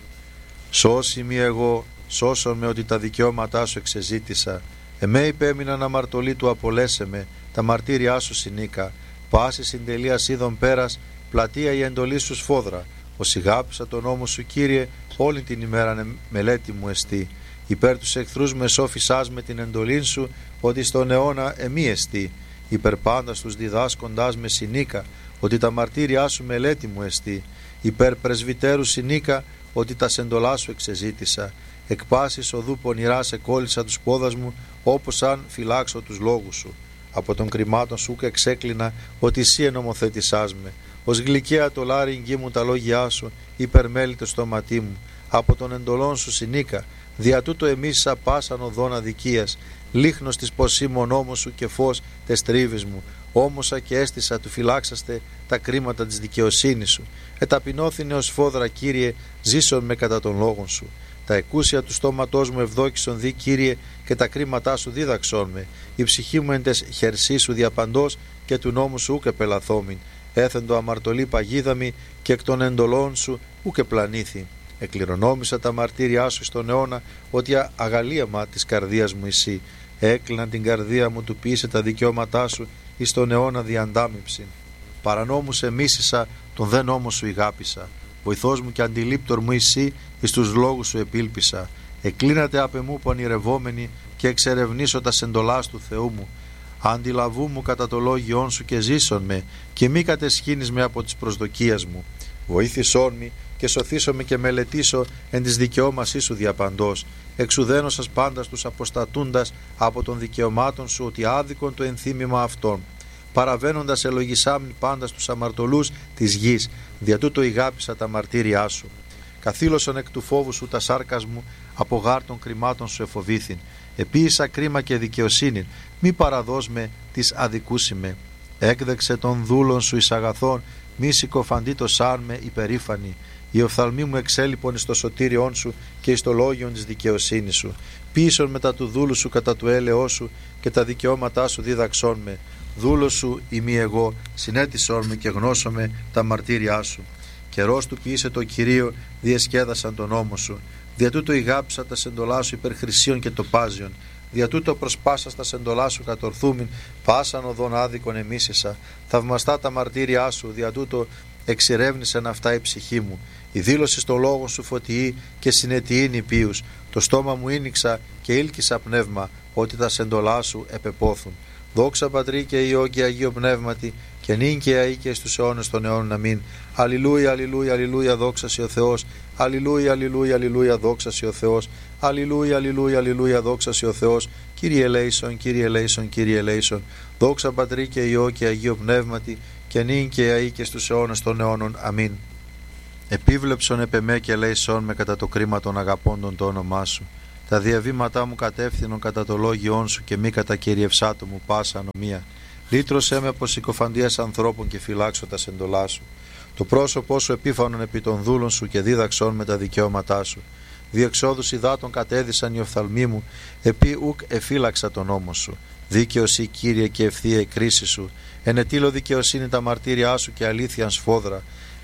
Σώσει μη εγώ, σώσον με, ότι τα δικαιώματά σου εξεζήτησα. Εμέ υπέμειναν αμαρτωλή του απολέσε με, τα μαρτύριά σου συνήκα. Πάση συντελεία είδων πέρας, πλατεία η εντολή σου σφόδρα. Ως ηγάπησα τον νόμο σου, Κύριε, όλη την ημέρα μελέτη μου εστί. Υπέρ τους εχθρούς με σώφισάς με την εντολή σου, ότι στον αιώνα εμεί εστί. Υπέρ πάντα τους διδάσκοντάς με συνήκα, ότι τα μαρτύριά σου μελέτη μου εστί. Υπέρ πρεσβυτέρου συνήκα, ότι τα σεντολά σου εξεζήτησα. Εκ πάσης οδού πονηρά σε κόλλησα τους πόδας μου, όπως αν φυλάξω τους λόγους σου. Από των κρυμάτων σου και εξέκλεινα, ότι εσύ ενομοθέτησάς με. Ως γλυκαία το λάρι εγγύμουν τα λόγια σου, υπερμέλει το στόματί μου. Από των εντολών σου συνήκα, δια τούτο εμείς πάσαν οδόν αδικίας. Λίχνος της πως είμαι ο νόμος σου και φως τες τρίβεις μου. Όμωσα και έστησα του φυλάξαστε τα κρίματα της δικαιοσύνης σου. Εταπεινώθηνε ως φόδρα, Κύριε, ζήσον με κατά των λόγων σου. Τα εκούσια του στόματός μου ευδόκησον δι, Κύριε, και τα κρίματά σου δίδαξόν με. Η ψυχή μου εν τες χερσί σου διαπαντός, και του νόμου σου ούκε πελαθόμην. Έθεντο αμαρτωλή παγίδαμη, και εκ των εντολών σου ούκε πλανήθη. Εκληρονόμησα τα μαρτύριά σου στον αιώνα, ότι αγαλίαμα της καρδίας μου εσύ. Έκλεινα την καρδία μου του ποιήσε τα δικαιώματά σου, εις τον αιώνα διαντάμυψη. Παρανόμου σε μίσησα, τον δε νόμο σου ηγάπησα. Βοηθός μου και αντιλήπτορ μου εσύ, εις τους λόγους σου επίλπισα. Εκλίνατε απ' εμού πονηρευόμενοι, και εξερευνήσω τα σεντολάς του Θεού μου. Αντιλαβού μου κατά το λόγιόν σου και ζήσον με, και μη κατεσχύνεις με από τις προσδοκίες μου. Βοήθησόν μη και σωθήσω με και μελετήσω εν της δικαιώμασής σου διαπαντός. Εξουδένωσας πάντα τους αποστατούντας από των δικαιωμάτων σου, ότι άδικον το ενθύμημα αυτών. Παραβαίνοντας ελογισάμιν πάντα στους αμαρτωλούς της γης, δια τούτο ηγάπησα τα μαρτύριά σου. Καθήλωσον εκ του φόβου σου τα σάρκας μου, από γάρ των κρυμάτων σου εφοβήθην. Επίησα κρίμα και δικαιοσύνην, μη παραδός με της αδικούσιμε. Έκδεξε των δούλων σου εις αγαθών, μη συκοφαντεί το σαν με υπερήφανη. Οι οφθαλμοί μου εξέλιπον εις το σωτήριόν σου και εις το λόγιον της δικαιοσύνης σου. Πείσον μετά του δούλου σου κατά του έλεός σου, και τα δικαιώματά σου δίδαξόν με. Δούλος σου ημί εγώ, συνέτησόν με και γνώσομαι τα μαρτύριά σου. Καιρός του ποιήσε το Κυρίο, διεσκέδασαν τον νόμο σου. Δια τούτο ηγάψα τα σεντολά σου υπερ χρυσίων και τοπάζιων. Δια τούτο προσπάσα στα σεντολά σου κατορθούμην, πάσαν οδόν άδικον εμίσησα. Θαυμαστά τα μαρτύριά σου, δια τούτο εξερεύνησεν αυτά η ψυχή μου. Η δήλωση στο λόγο σου φωτιεί και συνετιήν υπείους. Το στόμα μου ίνιξα και ήλκησα πνεύμα, ότι τα σεντολά σου επεπόθουν. Δόξα Πατρί και Υιό και Αγίο Πνεύματι, και νυν και αεί και στους αιώνες των αιώνων. Αμήν. Αλληλούια, αλληλούια, αλληλούια, δόξα σοι ο Θεός. Αλληλούια, αλληλούια, αλληλούια, δόξα σοι ο Θεός. Αλληλούια, αλληλούια, αλληλούια, δόξα σοι ο Θεός. Κύριε ελέησον, Κύριε ελέησον, Κύριε ελέησον. Δόξα Πατρί και Υιό και Αγίο Πνεύματι, και νυν και αεί και στους αιώνες των αιώνων. Αμήν. Επίβλεψον επ' εμέ και λέησόν με κατά το κρίμα των αγαπώντων το όνομά σου. Τα διαβήματά μου κατεύθυνον κατά το λόγιόν σου και μη κατά κυριευσάτο μου πάσα ανομία. Λύτρωσέ με από συκοφαντίας ανθρώπων και φυλάξω τα σεντολά σου. Το πρόσωπό σου επίφανον επί των δούλων σου και δίδαξόν με τα δικαιώματά σου. Διεξόδους υδάτων κατέδυσαν οι οφθαλμοί μου, επί ουκ εφύλαξα τον νόμο σου. Δίκαιος ή Κύριε και ευθεία η κρίση σου. Ενετήλω δικαιοσύνη τα μαρτύριά σου και αλήθειαν σφόδρα.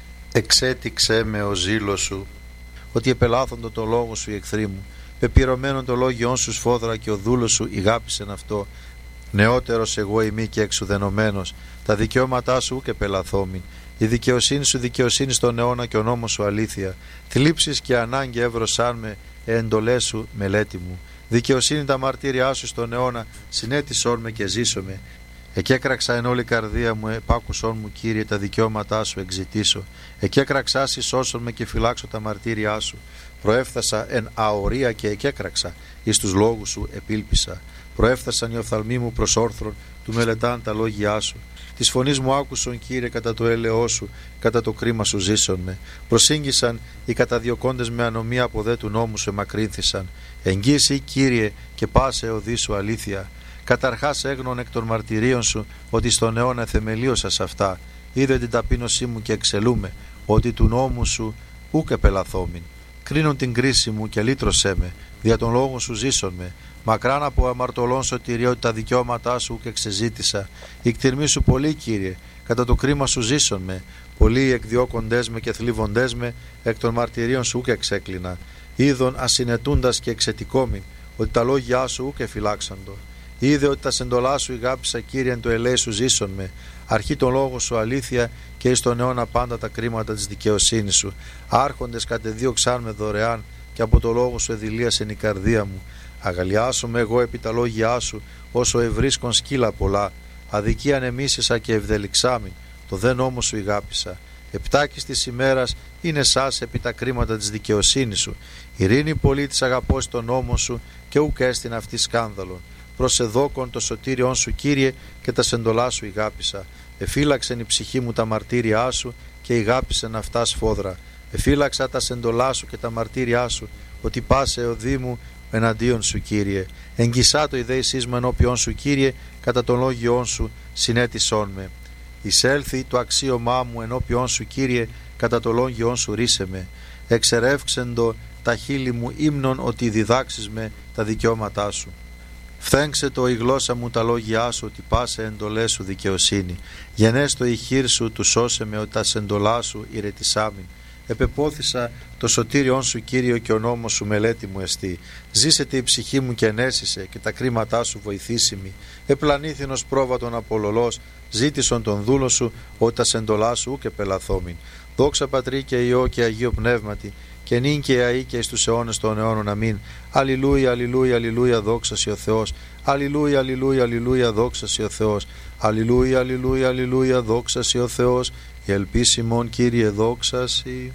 Εξέτηξέ με ο ζήλος σου, ότι επελάθοντο το λόγο σου οι εχθροί μου. Πεπυρωμένον το λόγιόν σου σφόδρα και ο δούλος σου ηγάπησεν αυτό. Νεότερος εγώ ημί και εξουδενωμένος, τα δικαιώματά σου και πελαθόμην. Η δικαιοσύνη σου δικαιοσύνη στον αιώνα και ο νόμος σου αλήθεια. Θλίψεις και ανάγκη εύρωσάν με, εντολές σου μελέτη μου. Δικαιοσύνη τα μαρτύριά σου στον αιώνα, συνέτησόν με και ζήσομαι. Εκέκραξα εν όλη καρδία μου, επάκουσόν μου Κύριε τα δικαιώματά σου εξητήσω. Εκέκραξα σώσον με και φυλάξω τα μαρτύριά σου. Προέφθασα εν αορία και εκέκραξα, εις τους λόγους σου επίλπισα. Προέφθασαν οι οφθαλμοί μου προς όρθρον, του μελετάν τα λόγια σου. Της φωνής μου άκουσον Κύριε κατά το έλεό σου, κατά το κρίμα σου ζήσον με. Προσήγγισαν οι καταδιωκόντες με ανομία από δε του νόμου σου εμακρύνθησαν. Εγγύηση Κύριε και πάσε οδή σου αλήθεια. Καταρχάς έγνων εκ των μαρτυρίων σου, ότι στον αιώνα θεμελίωσα σε αυτά. Είδε την ταπείνωσή μου και εξελούμε, ότι του νόμου σου ούκ επελαθόμην. Κρίνουν την κρίση μου και λύτρωσέ με, δια των λόγων σου ζήσον με. Μακράν από αμαρτωλών σωτηρία, ότι τα δικαιώματά σου ούκ εξεζήτησα. Η κτηρμή σου πολύ Κύριε, κατά το κρίμα σου ζήσον με. Πολλοί εκδιώκοντές με και θλίβοντές με, εκ των μαρτυρίων σου ούκ εξέκλεινα. Είδων ασυνετούντας και εξετικόμην, ότι τα λόγια σου ούκ εφυλάξαντο. Είδε ότι τα σεντολά σου ηγάπησα Κύριε εν το ελέη σου ζήσον με. Αρχή τον λόγο σου αλήθεια και εις τον αιώνα πάντα τα κρίματα της δικαιοσύνης σου. Άρχοντες κατεδίωξαν με δωρεάν και από το λόγο σου εδηλίασεν η καρδία μου. Αγαλιάσομαι εγώ επί τα λόγια σου, όσο ευρίσκον σκύλα πολλά. Αδικίαν εμίσησα και ευδελιξάμην, το δε νόμο σου ηγάπησα. Επτάκης της ημέρας είναι σας επί τα κρίματα της δικαιοσύνης σου. Ειρήνη πολύ της αγαπώς τον νόμο σου και ουκ έστειν αυτή σκάνδαλον. Προσεδόκον το σωτήριον σου Κύριε και τα σεντολά σου ηγάπησα. Εφύλαξεν η ψυχή μου τα μαρτύριά σου και ηγάπησεν αυτά σφόδρα. Εφύλαξα τα σεντολά σου και τα μαρτύριά σου, ότι πάσε οδή μου εναντίον σου Κύριε. Εγγισά το ιδέησής μου ενώπιον σου Κύριε, κατά των λόγιών σου συνέτησόν με. Εισέλθει το αξίωμά μου ενώπιον σου Κύριε, κατά το λόγιον σου ρίσε με. Εξερεύξεντο τα χείλη μου ύμνον, ότι διδάξεις με τα δικαιώματά σου. Φθέγξε το η γλώσσα μου τα λόγια σου, ότι πάσε εντολές σου δικαιοσύνη. Γενέστο η χείρ σου, του σώσε με, ότι τα σεντολά σου ηρετισάμην. Επεπόθησα το σωτήριον σου Κύριο και ο νόμος σου μελέτη μου εστί. Ζήσετε η ψυχή μου και ενέσισε και τα κρίματά σου βοηθήσιμη. Επλανήθηνος πρόβατον απολολός, ζήτησον τον δούλο σου, ότι τα σεντολά σου ούκ επελαθόμην. Δόξα Πατρί και Υιό και Αγίο Πνεύματι, και νυν και αεί και εις τους αιώνες των αιώνων. Αμήν. Αλληλούια, αλληλούια, αλληλούια, δόξα σοι ο Θεός. Αλληλούια, αλληλούια, αλληλούια, δόξα σοι ο Θεός. Αλληλούια, αλληλούια, αλληλούια, δόξα σοι ο Θεός. Η ελπίσιμον Κύριε δόξα σοι.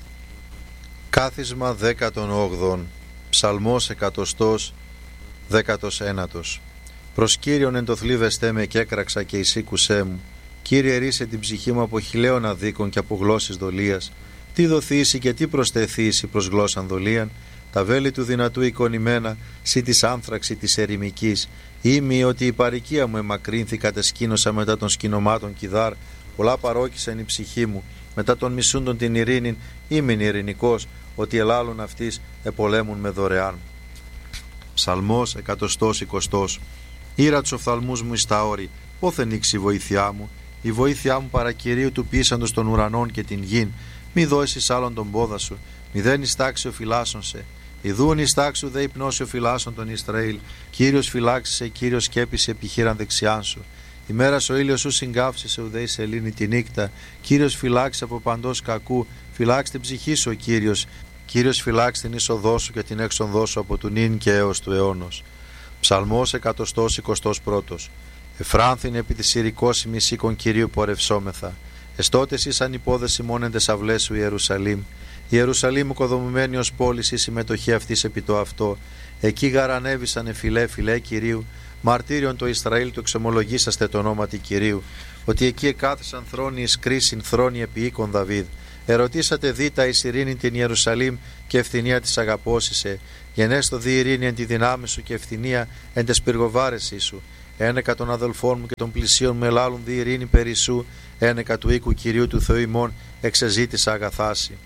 Κάθισμα δέκατον όγδον. Ψαλμός εκατοστός δέκατος ένατος. Προς Κύριον εν το θλίβεστέ με και έκραξα και εισήκουσέ μου. Κύριε, ρίσε την ψυχή μου από χιλέων αδίκων και από γλώσσης δολίας. Τι δοθήσει και τι προσθεθήσει προς γλώσσαν δολίαν. Τα βέλη του δυνατού εικονημένα, σύ της άνθραξη της ερημικής. Ήμι ότι η παροικία μου εμακρύνθη, κατεσκήνωσα μετά των σκηνωμάτων κιδάρ. Πολλά παρόκησαν η ψυχή μου, μετά των μισούντων την ειρήνην. Ήμιν ειρηνικός, ότι ελάλουν αυτής επολέμουν με δωρεάν. Ψαλμός εκατοστός εικοστός. Ήρα τους οφθαλμούς μου εις τα όρη, πόθεν ήξει η βοήθειά μου. Η βοήθειά μου παρακυρίου του πείσαντος των ουρανών και την γην. Μη δώσεις άλλον τον πόδα σου, μη δεν ειστάξει ο φυλάσσον σε. Ιδούν ειστάξου δε υπνώσει ο φυλάσσον τον Ισραήλ. Κύριος φυλάξησε, Κύριος σκέπησε επιχείραν δεξιάν σου. Η μέρα ο ήλιος σου συγκάψησε, ουδέ η σελήνη τη νύχτα. Κύριος φυλάξει από παντός κακού, φυλάξει την ψυχή σου ο Κύριος. Κύριος φυλάξει την είσοδό σου και την έξοδό σου από του νυν και έως του αιώνος. Ψαλμός εκατοστός εικοστός πρώτος. Εφράνθην επί της ηρικώσιμης οίκων Κυρίου πορευσόμεθα. Εστότες ήσαν υπόδεση μόνεντες αυλές σου Ιερουσαλήμ. Η Ιερουσαλήμ οικοδομημένη ως πόλης, η συμμετοχή αυτής επί το αυτό. Εκεί γαρανέβησανε φιλέ φιλέ Κυρίου. Μαρτύριον το Ισραήλ του εξομολογήσαστε το ονόματι Κυρίου. Ότι εκεί εκάθισαν θρόνοι εις κρίσιν θρόνοι επί οίκων Δαβίδ. Ερωτήσατε δίτα εις ειρήνη την Ιερουσαλήμ και ευθυνία της αγαπώσισε. Γενέστο δι ειρήνη εν τη δυνάμει σου και ευθυνία εν τες πυργοβάρεσή σου. Ένεκα των αδελφών μου και των πλησίων μου ελάλουν δι ειρήνη περί σου. Ένεκα του οίκου Κυρίου του Θεού ημών εξεζήτησα αγαθάση.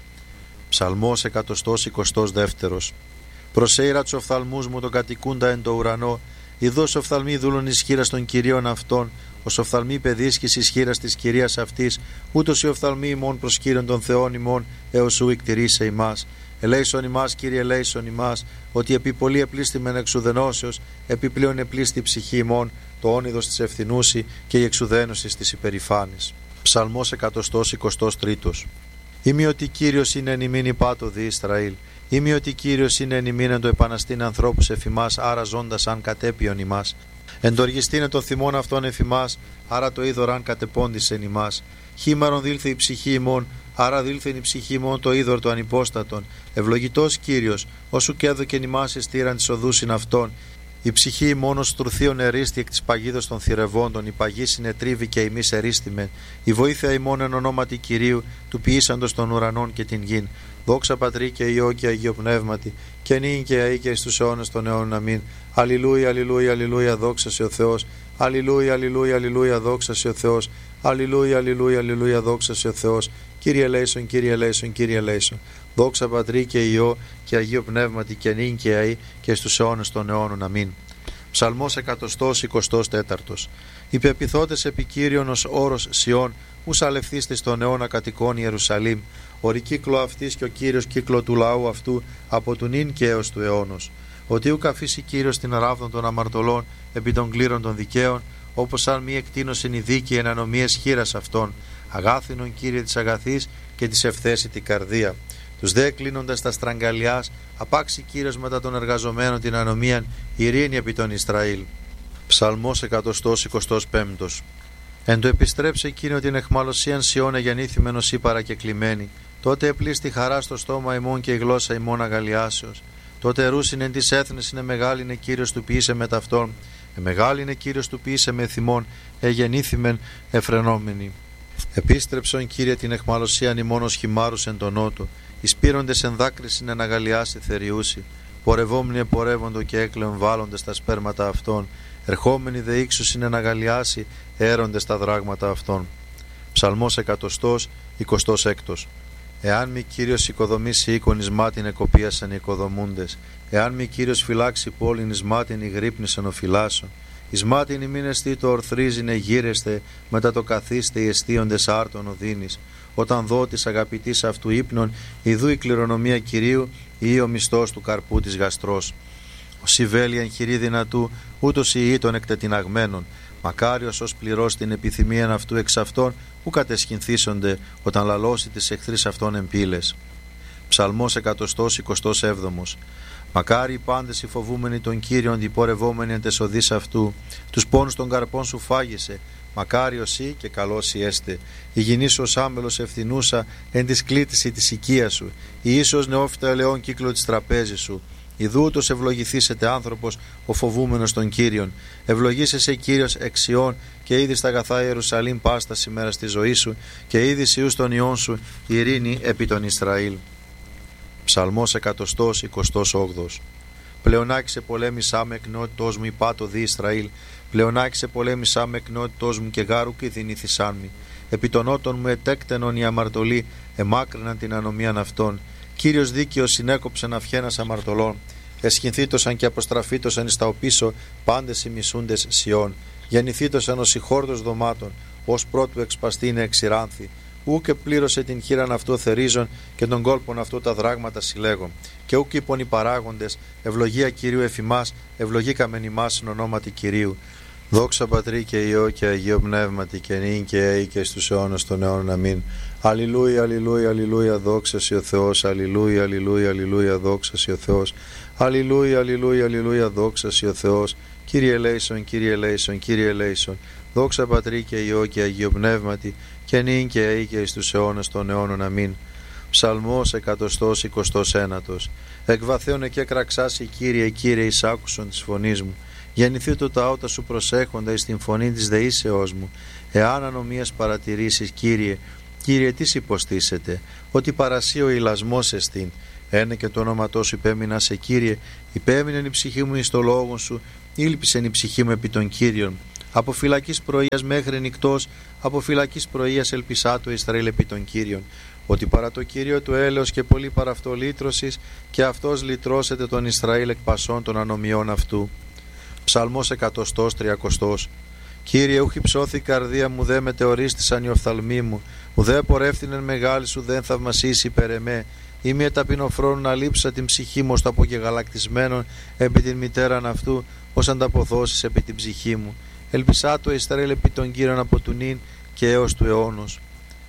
Ψαλμός εκατοστός εικοστός δεύτερος. Προσέειρα τους οφθαλμούς μου τον κατοικούντα εν το ουρανό. Ιδώς οφθαλμοί δούλων ισχύρα των Κυρίων αυτών. Ως οφθαλμοί παιδίσκης ισχύρας της Κυρίας αυτής, ούτως οι οφθαλμοί ημών προς Κύριον των Θεών ημών, έως σου εκτηρήσε ημάς. Ελέησον ημάς, Κύριε, ελέησον ημάς, ότι επί πολύ επλήστημεν εξουδενώσεως, επιπλέον επλήστη η ψυχή ημών, το όνειδος της ευθυνούση και η εξουδένωση της υπερηφάνης. Ψαλμός εκατοστός εικοστός τρίτος. Είμαι ότι Κύριος είναι εν ημίν υπάτο δι Ισραήλ. Είμαι ότι Κύριος είναι εν ημίν εν το επαναστήν ανθρώπους εφημάς, άρα ζώντας αν κατέπιον ημάς. Εντοργιστήνε των θυμών αυτών εφημάς, άρα το είδωρ αν κατεπώντησεν ημάς. Χήμαρον δήλθε η ψυχή ημών, άρα δήλθεν η ψυχή ημών το είδωρ το ανυπόστατον. Ευλογητός Κύριος, όσου και έδωκεν ημάς εστήραν της οδούσιν αυτών. Η ψυχή ημών ως τρουθίων ερίστη εκ της παγίδος των θηρευόντων, η παγή συνετρίβη και ημείς ερίστημεν. Η βοήθεια ημών εν ονόματι Κυρίου, του ποιήσαντος των ουρανών και την γην. Δόξα Πατρί και Υιό και Αγίο Πνεύματι, και νυν και αεί και εις τους αιώνες των αιώνων. Αμήν. Αλληλούια, αλληλούια, αλληλούια, δόξα σε ο Θεός. Αλληλούια, αλληλούια, αλληλούια, δόξα σε ο Θεός. Αλληλούια, αλληλούια, αλληλούια, δόξα σε ο Θεός. Κύριε ελέησον, Κύριε ελέησον, Κύριε ελέησον. Δόξα Πατρί και Υιό και Αγίο Πνεύματι, και νυν και αεί και εις τους αιώνες των αιώνων. Αμήν. Ψαλμός εκατοστός εικοστός τέταρτος. Οι πεποιθότες επί Κύριον ως όρος Σιών, ους αλευθείστε στον αιώνα κατοικών Ιερουσαλήμ. Ορη κύκλο αυτής και ο Κύριος κύκλο του λαού αυτού από του νυν και έως του αιώνος. Ότι ουκ αφήσει Κύριος την ράβδον των αμαρτωλών επί των κλήρων των δικαίων, όπως αν μη εκτείνωσεν η δίκη εν ανομίες χείρας αυτών. Αγάθινον Κύριε της αγαθής και της ευθέση την καρδία. Τους δε κλείνοντας τα στραγγαλιάς, απάξει Κύριος μετά των εργαζομένων την ανομίαν, ειρήνη επί των Ισραήλ. Ψαλμός εκατοστός εικοστός πέμπτος. Εν το επιστρέψε εκείνο την εχμαλωσίαν Σιών εγεννήθημεν ως ή παρακεκλημένη. Τότε επλήστη χαρά στο στόμα ημών και η γλώσσα ημών αγαλιάσεως. Τότε ρούσιν εν της έθνης είναι μεγάλη είναι Κύριος του ποιήσε με ταυτόν. Ε μεγάλη είναι Κύριος του ποιήσε με θυμών, εγεννήθημεν εφρενόμενοι. Επίστρεψον Κύριε την εχμαλωσίαν ημών ως χυμάρους εν τον νότο. Εισπήροντες εν δάκρυσιν εν αγαλιάσει θεριούσι. Πορευόμενοι επορεύοντο και έκλεον βάλλοντες τα σπέρματα αυτών. Ερχόμενοι δε ύξουσιν εν αγαλιάσει, έροντες τα δράγματα αυτών. Ψαλμός εκατοστός εικοστός έκτος. Εάν μη Κύριος οικοδομήσει οίκον εις μάτιν εκοπίασαν οι οικοδομούντες. Εάν μη Κύριος φυλάξει πόλην εις μάτιν ηγρύπνησαν ο φυλάσσον. Εις μάτιν ημίν εστί το ορθρίζειν εγείρεστε, μετά το καθίστε οι εστίοντες άρτων οδύνης. Όταν δω της αγαπητής αυτού ύπνων, ιδού η κληρονομία Κυρίου ή ο μισθός του καρπού της γαστρός. Ο Σιβέλιαν χειρή δυνατού, ούτως η ή των εκτετιναγμένων. Μακάριος ως πληρώσει την επιθυμίαν αυτού εξ αυτών, που κατεσχυνθήσονται όταν λαλώσει τις εχθρείς αυτών εμπύλες. Ψαλμός εκατοστός εικοστός έβδομος. Μακάρι οι πάντες οι φοβούμενοι των Κύριων, διπορευόμενοι εν τες οδείς αυτού. Τους πόνους των καρπών σου φάγησε. Μακάριος εσύ και καλός η έστε. Η γυνή σου ως άμελος ευθυνούσα εν της κλήτηση της οικίας σου. Η ίσως νεόφυτα ελαιών κύκλο της τραπέζης σου. Ιδού ούτως ευλογηθήσετε άνθρωπος ο φοβούμενος των Κύριων. Ευλογήσεσαι Κύριος εξιών και είδη στα αγαθά Ιερουσαλήμ πάστα σήμερα στη ζωή σου και είδη ιούς των ιών σου ειρήνη επί των Ισραήλ. Ψαλμός εκατοστός εικοστός όγδος. Πλεονάκησε πολέμησά με εκνότητός μου υπάτο δι Ισραήλ. Πλεονάκησε πολέμησά με εκνότητός μου και γάρου και δυνήθησάν μη. Επί των νότων μου ετέκτενον οι αμαρτωλοί εμάκρυναν την ανομίαν αυτών. Κύριος δίκαιος συνέκοψεν αυχένας αμαρτωλών. Εσχυνθήτωσαν και αποστραφήτωσαν εις τα οπίσω πάντες οι μισούντες Σιών. Γεννηθήτωσαν ως οι χόρδος δωμάτων, ως πρώτου εξπαστήνε εξηράνθη. Ού και πλήρωσε την χείραν αυτό θερίζων και τον κόλπον αυτό τα δράγματα συλλέγων. Και ου κήπον οι παράγοντες, ευλογία Κυρίου εφημάς, ευλογήκαμεν ημάς εν ονόματι Κυρίου. Δόξα Πατρί και Υιό και Αγίο Πνεύματι και νυν και αεί και στους αιώνας των αιώνων. Αμήν. Αλληλούια, αλληλούια, αλληλούια, δόξα σε ο Θεός. Αλληλούια, αλληλούια, αλληλούια, δόξα σε ο Θεός. Αλληλούια, αλληλούια, αλληλούια, δόξα σε ο Θεός. Κύριε ελέησον, Κύριε ελέησον, Κύριε ελέησον. Δόξα Πατρί και Υιό και Αγίο Πνεύματι και νυν και αεί και στους αιώνας των αιώνων. Αμήν. Ψαλμός εκατοστός εικοστός ένατος. Εκβαθέωνε και κραξάσει Κύριε, Κύριε, εις άκουσον της φωνής μου. Γεννηθεί το τα ότα σου προσέχοντα εις την φωνή της δεήσεώς μου. Εάν ανομίας παρατηρήσεις, Κύριε, Κύριε, τι υποστήσετε, ότι παρασύ ο ηλασμός εστίν. Ένε και το όνοματό σου υπέμεινα σε Κύριε, υπέμεινεν η ψυχή μου εις το λόγο σου, ήλπισεν η ψυχή μου επί των Κύριων. Από φυλακής πρωίας μέχρι νυκτός, από φυλακής πρωίας ελπισά το Ισραήλ επί των Κύριων. Ότι παρά το Κύριο του έλεος και πολύ παρά αυτό λύτρωσης, και αυτός λυτρώσεται τον Ισραήλ εκ πασών των ανομιών αυτού. Ψαλμός εκατοστός τριακοστός. Κύριε, ούχ υψώθη η καρδία μου, δε μετεωρίστησαν οι οφθαλμοί μου, ουδέ πορεύτηνεν μεγάλη σου, δεν θαυμασίσει υπέρ εμέ. Είμαι ταπεινοφρόνου να λείψα την ψυχή μου, στο απογεγαλακτισμένον επί την μητέραν αυτού, ως ανταποδώσεις επί την ψυχή μου. Ελπισά το Ισραήλ επί των Κύριων από του νυν και έως του αιώνος.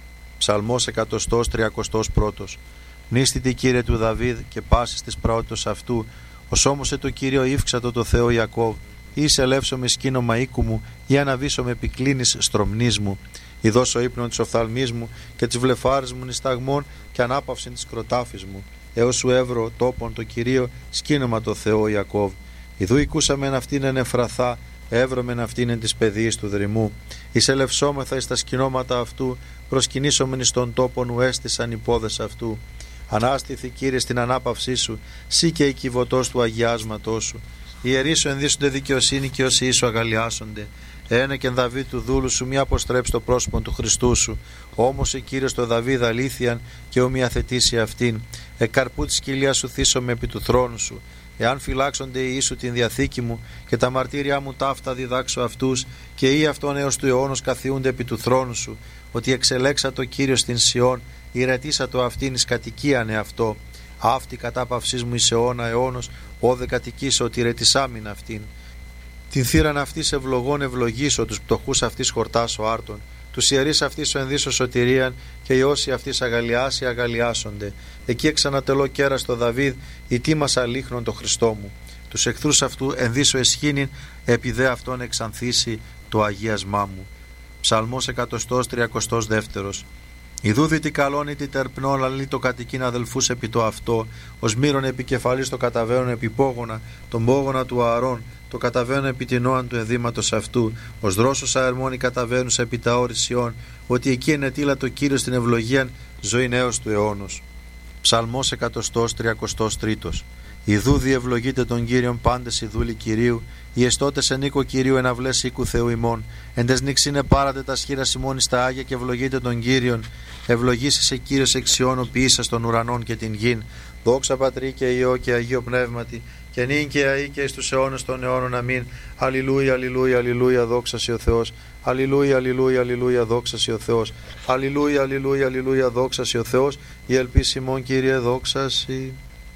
Ψαλμός εκατοστός τριακοστός πρώτος. Μνήστητη Κύριε του Δαβίδ και πάσης της πραότητος αυτού, ως όμως το Κύριο ύφξατο το Θεό Ιακώβ. Ή σε ελεύσω με σκήνομα οίκου μου, ή αναβήσω με επικλίνης στρομνής μου. Ή δώσω ύπνον της οφθαλμής μου και της βλεφάρης μου νησταγμών και ανάπαυσιν της κροτάφης μου. Έως σου έβρω τόπον το Κυρίο, σκήνομα το Θεό Ιακώβ. Ιδού οικούσαμεν αυτήν εν Εφραθά, εύρωμεν αυτήν εν της παιδείας του δρυμού. Εισελευσόμεθα εις τα σκηνώματα αυτού, προσκυνήσομεν εις τον τόπον ου έστησαν οι πόδες αυτού. Ανάστηθη Κύριε στην ανάπαυσή σου, σύ και η κυβωτός του αγιάσματός σου. Οι ιερείς σου ενδύσσονται δικαιοσύνη και όσοι ίσου αγαλιάσονται. Ένα και εν Δαβίδ του δούλου σου, μη αποστρέψει το πρόσωπο του Χριστού σου. Όμως η Κύριος το Δαβίδ αλήθειαν και ομοιαθετήσει αυτήν. Εκ καρπού της κοιλίας σου θύσομαι επί του θρόνου σου. Εάν φυλάξονται οι ίσου την διαθήκη μου και τα μαρτύρια μου ταύτα διδάξω αυτούς, και οι αυτόν έως του αιώνος καθιούνται επί του θρόνου σου, ότι εξελέξα το Κύριο στην Σιών, ηρετήσα το αυτήν εις κατοικίαν εαυτό. Αυτή κατάπαυσής μου εις αιώνα αιώνος, όδε κατοικήσω ότι ηρετησάμιν αυτήν. Την θύραν αυτής ευλογών ευλογήσω, τους πτωχούς αυτής χορτάσω άρτων. Τους ιερείς αυτής ο ενδύσω σωτηρίαν, και οι όσοι αυτής αγαλιάσει αγαλιάσονται. Εκεί εξανατελώ κέρα στο Δαβίδ, η τίμασα λίχνον το Χριστό μου. Τους εχθρούς αυτού ενδύσω εσχήνην, επί αυτόν εξανθήσει το αγίασμά μου. Ψαλμός εκατοστός τριακοστός δεύτερος. Ιδού δι καλόν τι τερπνών, αλλή το κατοικήν αδελφούς επί το αυτό, ως μύρον επικεφαλής το καταβαίνουν επί πόγωνα, τον πόγωνα του Ααρών, το καταβαίνουν επί την όαν του ενδύματος αυτού, ως δρόσος αερμόνι καταβαίνουν επί τα όρισιών, ότι εκεί ενετήλα το Κύριο στην ευλογίαν ζωή έως του αιώνος. Ψαλμός εκατοστός τριακοστός τρίτος. Ιδού διευλογείτε τον Κύριον πάντες οι δούλοι Κυρίου, οι εστώτες εν οίκο Κυρίου εναυλές οίκου Θεού ημών. Εν τες νυξίνε πάρατε τα σχήρα ημών εις τα Άγια και ευλογείτε τον Κύριον. Ευλογήσει ο Κύριος εξιώνω ποιήσας των ουρανών και την γην. Δόξα Πατρί και Υιό και Αγίο Πνεύματι, και νυν και αεί και εις τους αιώνες των αιώνων. Αμήν. Αλληλούια, αλληλούια, αλληλούια, δόξα σοι ο Θεός. Αλληλούια, αλληλούια, αλληλούια, δόξα σοι ο Θεός. Αλληλούια, αλληλούια, αλληλούια, δόξα σοι ο Θεός. Η ελπίση ημών, Κύριε, δόξα σοι.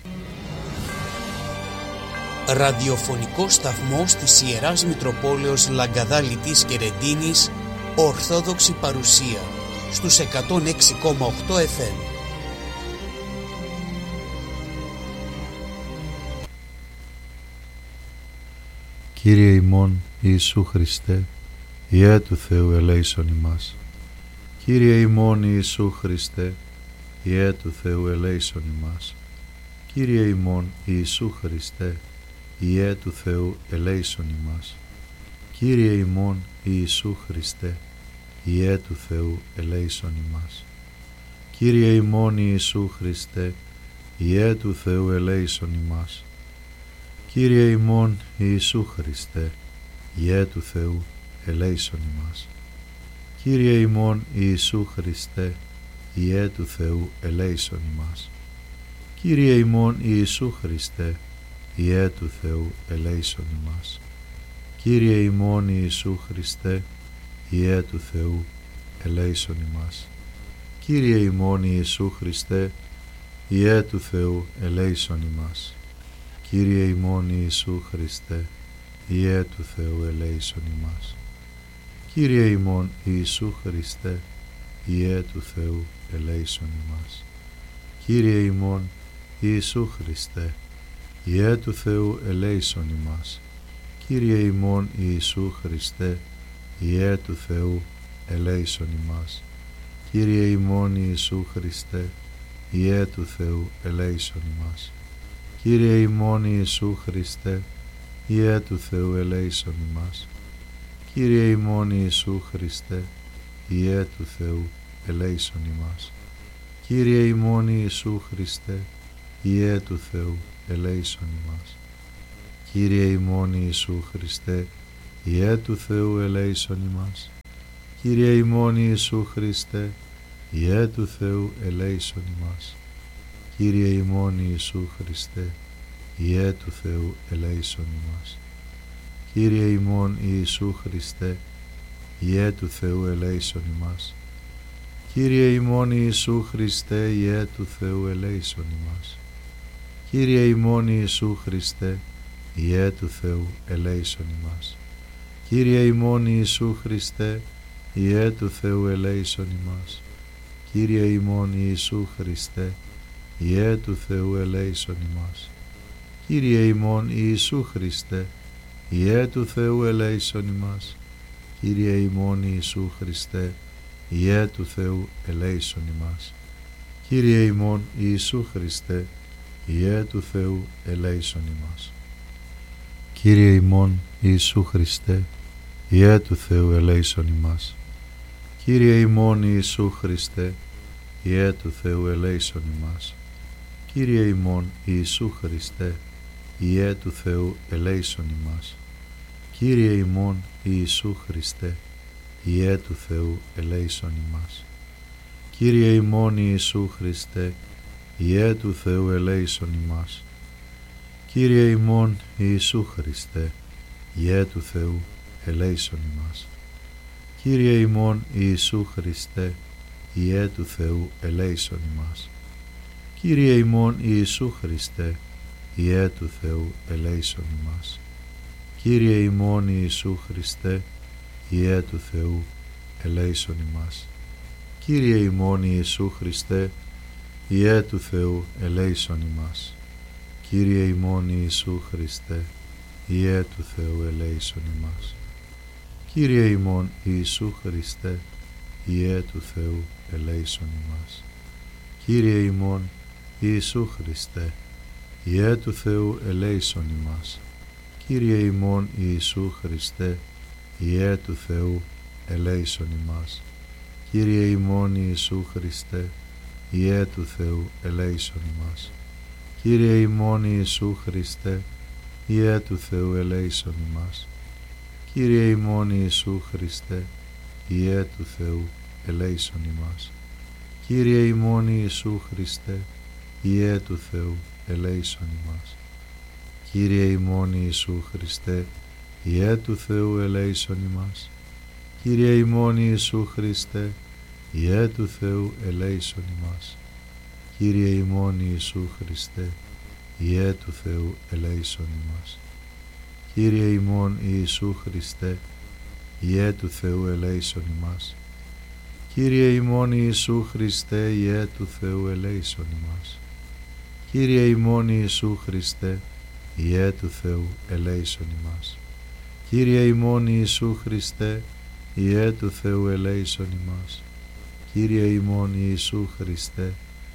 Ραδιοφωνικός σταθμός της Ιεράς Μητροπόλεως Λαγκαδά Λιτής και Ρεντίνης, Ορθόδοξη παρουσία, στους εκατόν έξι κόμμα οκτώ εφ εμ. Κύριε ημών Ιησού Χριστέ, Υιέ του Θεού ελέησον ημάς. Κύριε ημών Ιησού Χριστέ, Υιέ του Θεού ελέησον ημάς. Κύριε ημών Ιησού Χριστέ, Υιέ του Θεού ελέησον ημάς. Κύριε ημών Ιησού Χριστέ, Υιέ του Θεού ελέησον ημάς. Κύριε ημών Ιησού Χριστέ, Υιέ του Θεού ελέησον ημάς. Κύριε ημών Ιησού Χριστέ, Υιέ του Θεού ελέησον ημάς. Κύριε ημών Ιησού Χριστέ, Υιέ του Θεού ελέησον ημάς. Κύριε ημών Ιησού Χριστέ, Υιέ του Θεού ελέησον ημάς. Κύριε ημών Ιησού Χριστέ, Υιέ του Θεού ελέησον ημάς. Κύριε ημών Ιησού Χριστέ, Υιέ του Θεού ελέησον ημάς. Κύριε ημών Ιησού Χριστέ, Υιέ του Θεού ελέησον ημάς. Κύριε ημών Ιησού Χριστέ, Υιέ του Θεού ελέησον ημάς. Κύριε ημών Ιησού Χριστέ, Υιέ του Θεού ελέησον ημάς. Κύριε ημών Ιησού Χριστέ, Υιέ του Θεού ελέησον ημάς. Κύριε ημών Ιησού Χριστέ, Υιέ του Θεού ελέησον ημάς. Κύριε ημών Ιησού Χριστέ, Υιέ του Θεού ελέησον ημάς. Κύριε ημών Ιησού Χριστέ, Υιέ του Θεού ελέησον ημάς. Κύριε ημών Ιησού Χριστέ, Υιέ του Θεού, ελέησον ημάς. Κύριε ημών Ιησού Χριστέ, Υιέ του Θεού, ελέησον ημάς. Κύριε ημών Ιησού Χριστέ, Υιέ του Θεού, ελέησον ημάς. Κύριε ημών Ιησού Χριστέ, Υιέ του Θεού, ελέησον ημάς. Κύριε ημών Ιησού Χριστέ, Υιέ του Θεού, ελέησον ημάς. Κύριε ημών Ιησού Χριστέ, Υιέ του Θεού, ελέησον ημάς. Κύριε ημών Ιησού Χριστέ, Υιέ του Θεού, ελέησον ημάς. Κύριε ημών Ιησού Χριστέ, Υιέ του Θεού, ελέησον ημάς. Κύριε ημών Ιησού Χριστέ, Υιέ του Θεού, ελέησον ημάς. Κύριε ημών Ιησού Χριστέ, Υιέ του Θεού, ελέησον ημάς. Κύριε ημών Ιησού Χριστέ, Υιέ του Θεού, ελέησον ημάς. Κύριε ημών Ιησού Χριστέ, Υιέ του Θεού, ελέησον ημάς. Κύριε ημών Ιησού Χριστέ, Υιέ του Θεού, ελέησον ημάς. Κύριε ημών Ιησού Χριστέ, Υιέ του Θεού, ελέησον ημάς. Κύριε ημών Ιησού Χριστέ, Υιέ του Θεού, ελέησον ημάς. Κύριε ημών Ιησού Χριστέ, Υιέ του Θεού, ελέησον ημάς. Κύριε ημών Ιησού Χριστέ, Υιέ του Θεού, ελέησον ημάς. Κύριε ημών Ιησού Χριστέ, Υιέ του Θεού, ελέησον ημάς. Κύριε ημών Ιησού Χριστέ, Υιέ του Θεού, ελέησον ημάς. Κύριε ημών Ιησού Χριστέ, Υιέ του Θεού, ελέησον ημάς. Κύριε ημών Ιησού Χριστέ, Υιέ του Θεού, ελέησον ημάς. Κύριε ημών Ιησού Χριστέ, Υιέ του Θεού, ελέησον ημάς. Κύριε ημών Ιησού Χριστέ, Υιέ του Θεού, ελέησον ημάς. Κύριε ημών Ιησού Χριστέ, Υιέ του Θεού, ελέησον ημάς. Κύριε ημών Ιησού Χριστέ, Υιέ του Θεού, ελέησον ημάς. Κύριε ημών Ιησού Χριστέ, Υιέ του Θεού, ελέησον ημάς. Κύριε ημών Ιησού Χριστέ, Υιέ του Θεού, ελέησον ημάς. Κύριε ημών Ιησού Χριστέ, Υιέ του Θεού, ελέησον ημάς. Κύριε ημών Ιησού Χριστέ, Υιέ του Θεού, ελέησον ημάς. Κύριε ημών Ιησού Χριστέ, Υιέ του Θεού, ελέησον ημάς. Κύριε ημών Ιησού Χριστέ, Υιέ του Θεού, ελέησον ημάς. Κύριε ημών Ιησού Χριστέ, Υιέ του Θεού, ελέησον ημάς. Κύριε ημών Ιησού Χριστέ, Υιέ του Θεού, ελέησον ημάς. Κύριε ημών Ιησού Χριστέ, Υιέ του Θεού, ελέησον ημάς. Κύριε ημών Ιησού Χριστέ, Υιέ του Θεού, ελέησον ημάς. Κύριε ημών Ιησού Χριστέ, Υιέ του Θεού, ελέησον ημάς. Κύριε ημών Ιησού Χριστέ, Υιέ του Θεού, ελέησον ημάς. Κύριε ημών Ιησού Χριστέ,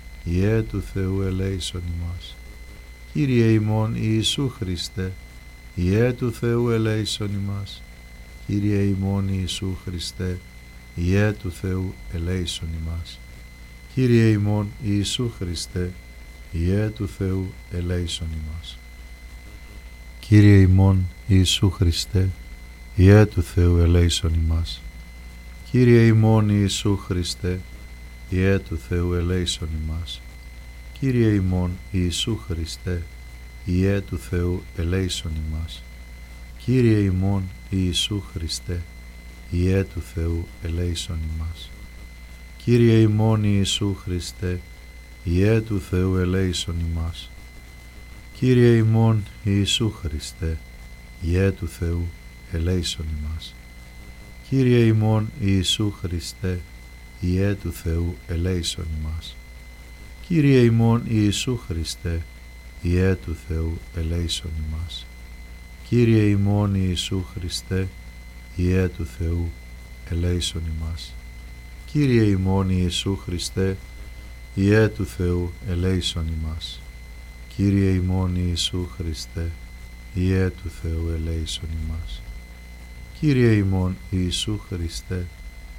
Υιέ του Θεού, ελέησον ημάς. Κύριε ημών Ιησού Χριστέ, Υιέ του Θεού, ελέησον ημάς. Κύριε ημών Ιησού Χριστέ, Υιέ του Θεού, ελέησον ημάς. Κύριε ημών Ιησού Χριστέ, Υιέ του Θεού, ελέησον ημάς. Κύριε ημών Ιησού Χριστέ, Υιέ του Θεού, ελέησον ημάς. Κύριε ημών Ιησού Χριστέ, Υιέ του Θεού, ελέησον ημάς. Κύριε ημών Ιησού Χριστέ, Υιέ του Θεού, ελέησον ημάς. Κύριε ημών Ιησού Χριστέ, Υιέ του Θεού, ελέησον ημάς. Κύριε ημών Ιησού Χριστέ, Υιέ του Θεού, ελέησον ημάς. Κύριε ημών Ιησού Χριστέ, Υιέ του Θεού, ελέησον ημάς. Κύριε ημών Ιησού Χριστέ, Υιέ του Θεού, ελέησον ημάς. Κύριε ημών Ιησού Χριστέ, Υιέ του Θεού, ελέησον ημάς. Κύριε ημών Ιησού Χριστέ, Υιέ του Θεού, ελέησον ημάς. Κύριε ημών Ιησού Χριστέ, Υιέ του Θεού, ελέησον ημάς. Κύριε ημών Ιησού Χριστέ, Υιέ του Θεού, ελέησον ημάς. Κύριε ημών Ιησού Χριστέ,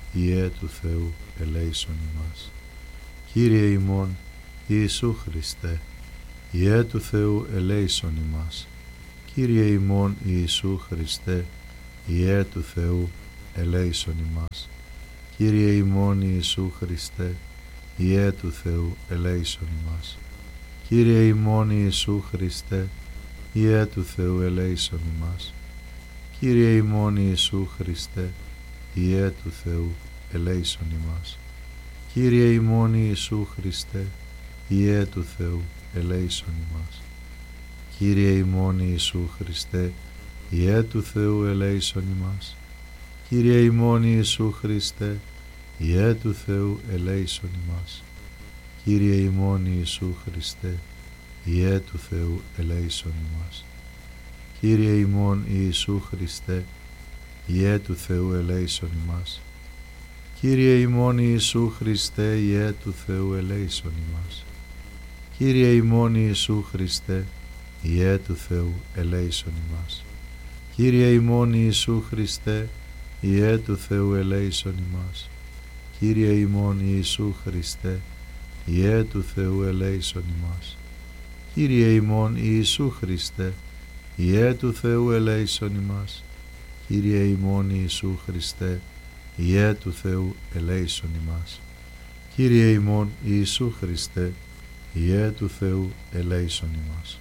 Υιέ του Θεού ελέησον ημάς. Κύριε ημών Ιησού Χριστέ, Υιέ του Θεού ελέησον ημάς. Κύριε ημών Ιησού Χριστέ, Υιέ του Θεού ελέησον ημάς. Κύριε ημών Ιησού Χριστέ, Υιέ του Θεού ελέησον ημάς. Κύριε ημών Ιησού Χριστέ, Υιέ του Θεού ελέησον ημάς. Κύριε ημών Ιησού Χριστέ, Υιέ του Θεού ελέησον ημάς. Κύριε ημών Ιησού Χριστέ, Υιέ του Θεού ελέησον ημάς. Κύριε ημών Ιησού Χριστέ, Υιέ του Θεού ελέησον ημάς. Κύριε ημών Ιησού Χριστέ, Υιέ του Θεού ελέησον ημάς. Κύριε ημών Ιησού Χριστέ, Υιέ του Θεού ελέησον ημάς. Κύριε ημών Ιησού Χριστέ, Υιέ του Θεού ελέησον ημάς. Κύριε ημών Ιησού Χριστέ, Υιέ του Θεού ελέησον ημάς. Κύριε ημών Ιησού Χριστέ, Υιέ του Θεού ελέησον ημάς. Κύριε ημών Ιησού Χριστέ, Υιέ του Θεού ελέησον ημάς. Κύριε ημών Ιησού Χριστέ, Υιέ του Θεού ελέησον ημάς. Κύριε ημών Ιησού Χριστέ, Υιέ του Θεού ελέησον ημάς. Κύριε ημών Ιησού Χριστέ, Υιέ του Θεού ελέησον ημάς. Κύριε ημών Ιησού Χριστέ, Υιέ του Θεού ελέησον ημάς.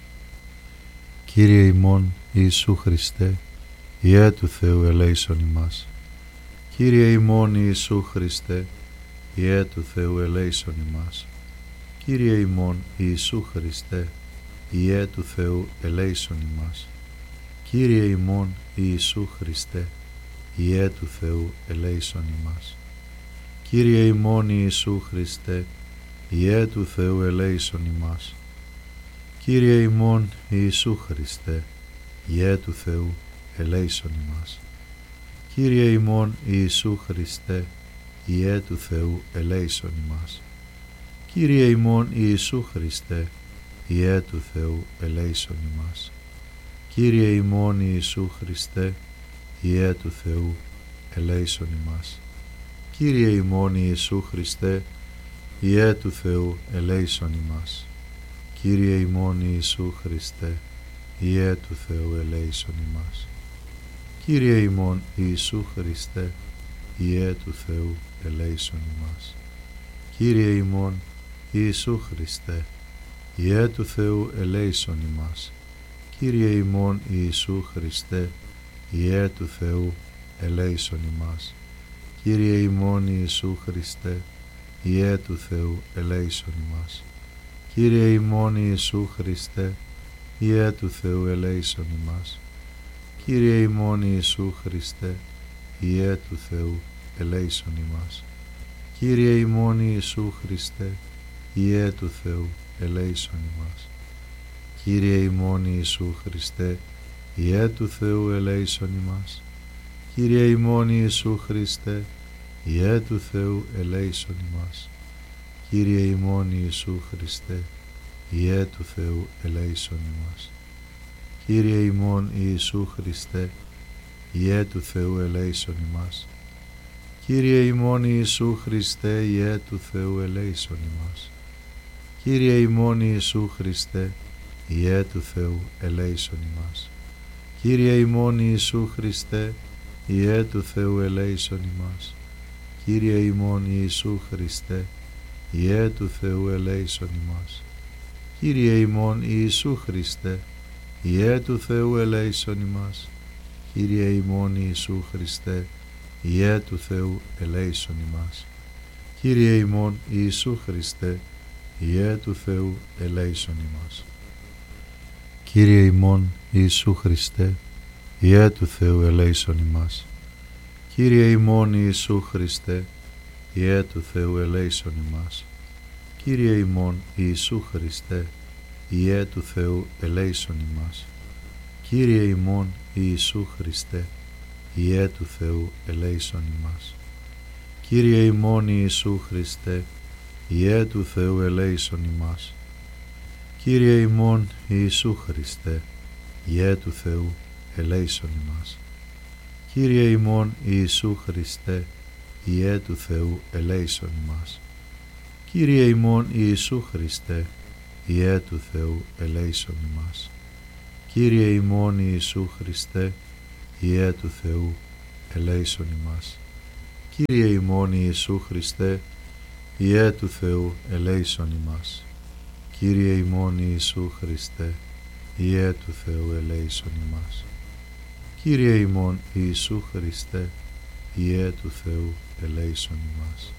Κύριε ημών Ιησού Χριστέ, Υιέ του Θεού ελέησον ημάς. Κύριε ημών Ιησού Χριστέ, Υιέ του Θεού ελέησον ημάς. Κύριε ημών Ιησού Χριστέ, Υιέ του Θεού ελέησον ημάς. Κύριε ημών Ιησού Χριστέ, Υιέ του Θεού ελέησον ημάς. Κύριε ημών Ιησού Χριστέ, Υιέ του Θεού ελέησον ημάς. Κύριε ημών Ιησού Χριστέ, Υιέ του Θεού ελέησον ημάς. Κύριε ημών Ιησού Χριστέ, Υιέ του Θεού ελέησον ημάς. Κύριε ημών Ιησού Χριστέ, Υιέ του Θεού ελέησον ημάς. Κύριε ημών Ιησού Χριστέ, Υιέ του Θεού ελέησον ημάς. Κύριε ημών Ιησού Χριστέ, Υιέ του Θεού ελέησον ημάς. Κύριε ημών Ιησού Χριστέ, Υιέ του Θεού ελέησον ημάς. Κύριε ημών Ιησού Χριστέ, Υιέ του Θεού ελέησον ημάς. Κύριε ημών Ιησού Χριστέ, Υιέ του Θεού ελέησον ημάς. Κύριε ημών Ιησού Χριστέ, Υιέ του Θεού ελέησον ημάς. Κύριε ημών Ιησού Χριστέ, Υιέ του Θεού ελέησον ημάς. Κύριε ημών Ιησού Χριστέ, Υιέ του Θεού ελέησον ημάς. Κύριε ημών Ιησού Χριστέ, Υιέ του Θεού ελέησον ημάς. Κύριε ημών Ιησού Χριστέ, Υιέ του Θεού ελέησον ημάς. Κύριε ημών Ιησού Χριστέ, Υιέ του Θεού ελέησον ημάς. Κύριε ημών Ιησού Χριστέ, Υιέ του Θεού ελέησον ημάς. Κύριε ημών Ιησού Χριστέ, Υιέ του Θεού ελέησον ημάς. Κύριε ημών Ιησού Χριστέ, Υιέ του Θεού ελέησον ημάς. Κύριε ημών Ιησού Χριστέ, Υιέ του Θεού ελέησον ημάς. Κύριε ημών Ιησού Χριστέ, Υιέ του Θεού ελέησον ημάς. Κύριε ημών Ιησού Χριστέ, Υιέ του Θεού ελέησον ημάς. Κύριε ημών Ιησού Χριστέ, Υιέ του Θεού ελέησον ημάς. Κύριε ημών Ιησού Χριστέ, Υιέ του Θεού ελέησον ημάς. Κύριε ημών Ιησού Χριστέ, Υιέ του Θεού ελέησον ημάς. Κύριε ημών Ιησού Χριστέ, Υιέ του Θεού ελέησον ημάς. Κύριε ημών Ιησού Χριστέ, Υιέ του Θεού ελέησον ημάς. Κύριε ημών Ιησού Χριστέ, Υιέ του Θεού ελέησον ημάς. Κύριε ημών Ιησού Χριστέ, Υιέ του Θεού ελέησον ημάς. Κύριε ημών Ιησού Χριστέ, Υιέ του Θεού ελέησον ημάς. Κύριε ημών Ιησού Χριστέ, Υιέ του Θεού ελέησον ημάς. Κύριε ημών Ιησού Χριστέ, Υιέ του Θεού ελέησον ημάς. Κύριε ημών Ιησού Χριστέ, Υιέ του Θεού ελέησον ημάς. Κύριε ημών Ιησού Χριστέ, Υιέ του Θεού ελέησον ημάς. Κύριε ημών Ιησού Χριστέ, Υιέ του Θεού ελέησον ημάς. Κύριε ημών Ιησού Χριστέ, Υιέ του Θεού ελέησον ημάς. Κύριε ημών Ιησού Χριστέ, Υιέ του Θεού ελέησον ημάς. Κύριε ημών Ιησού Χριστέ, Υιέ του Θεού ελέησον ημάς.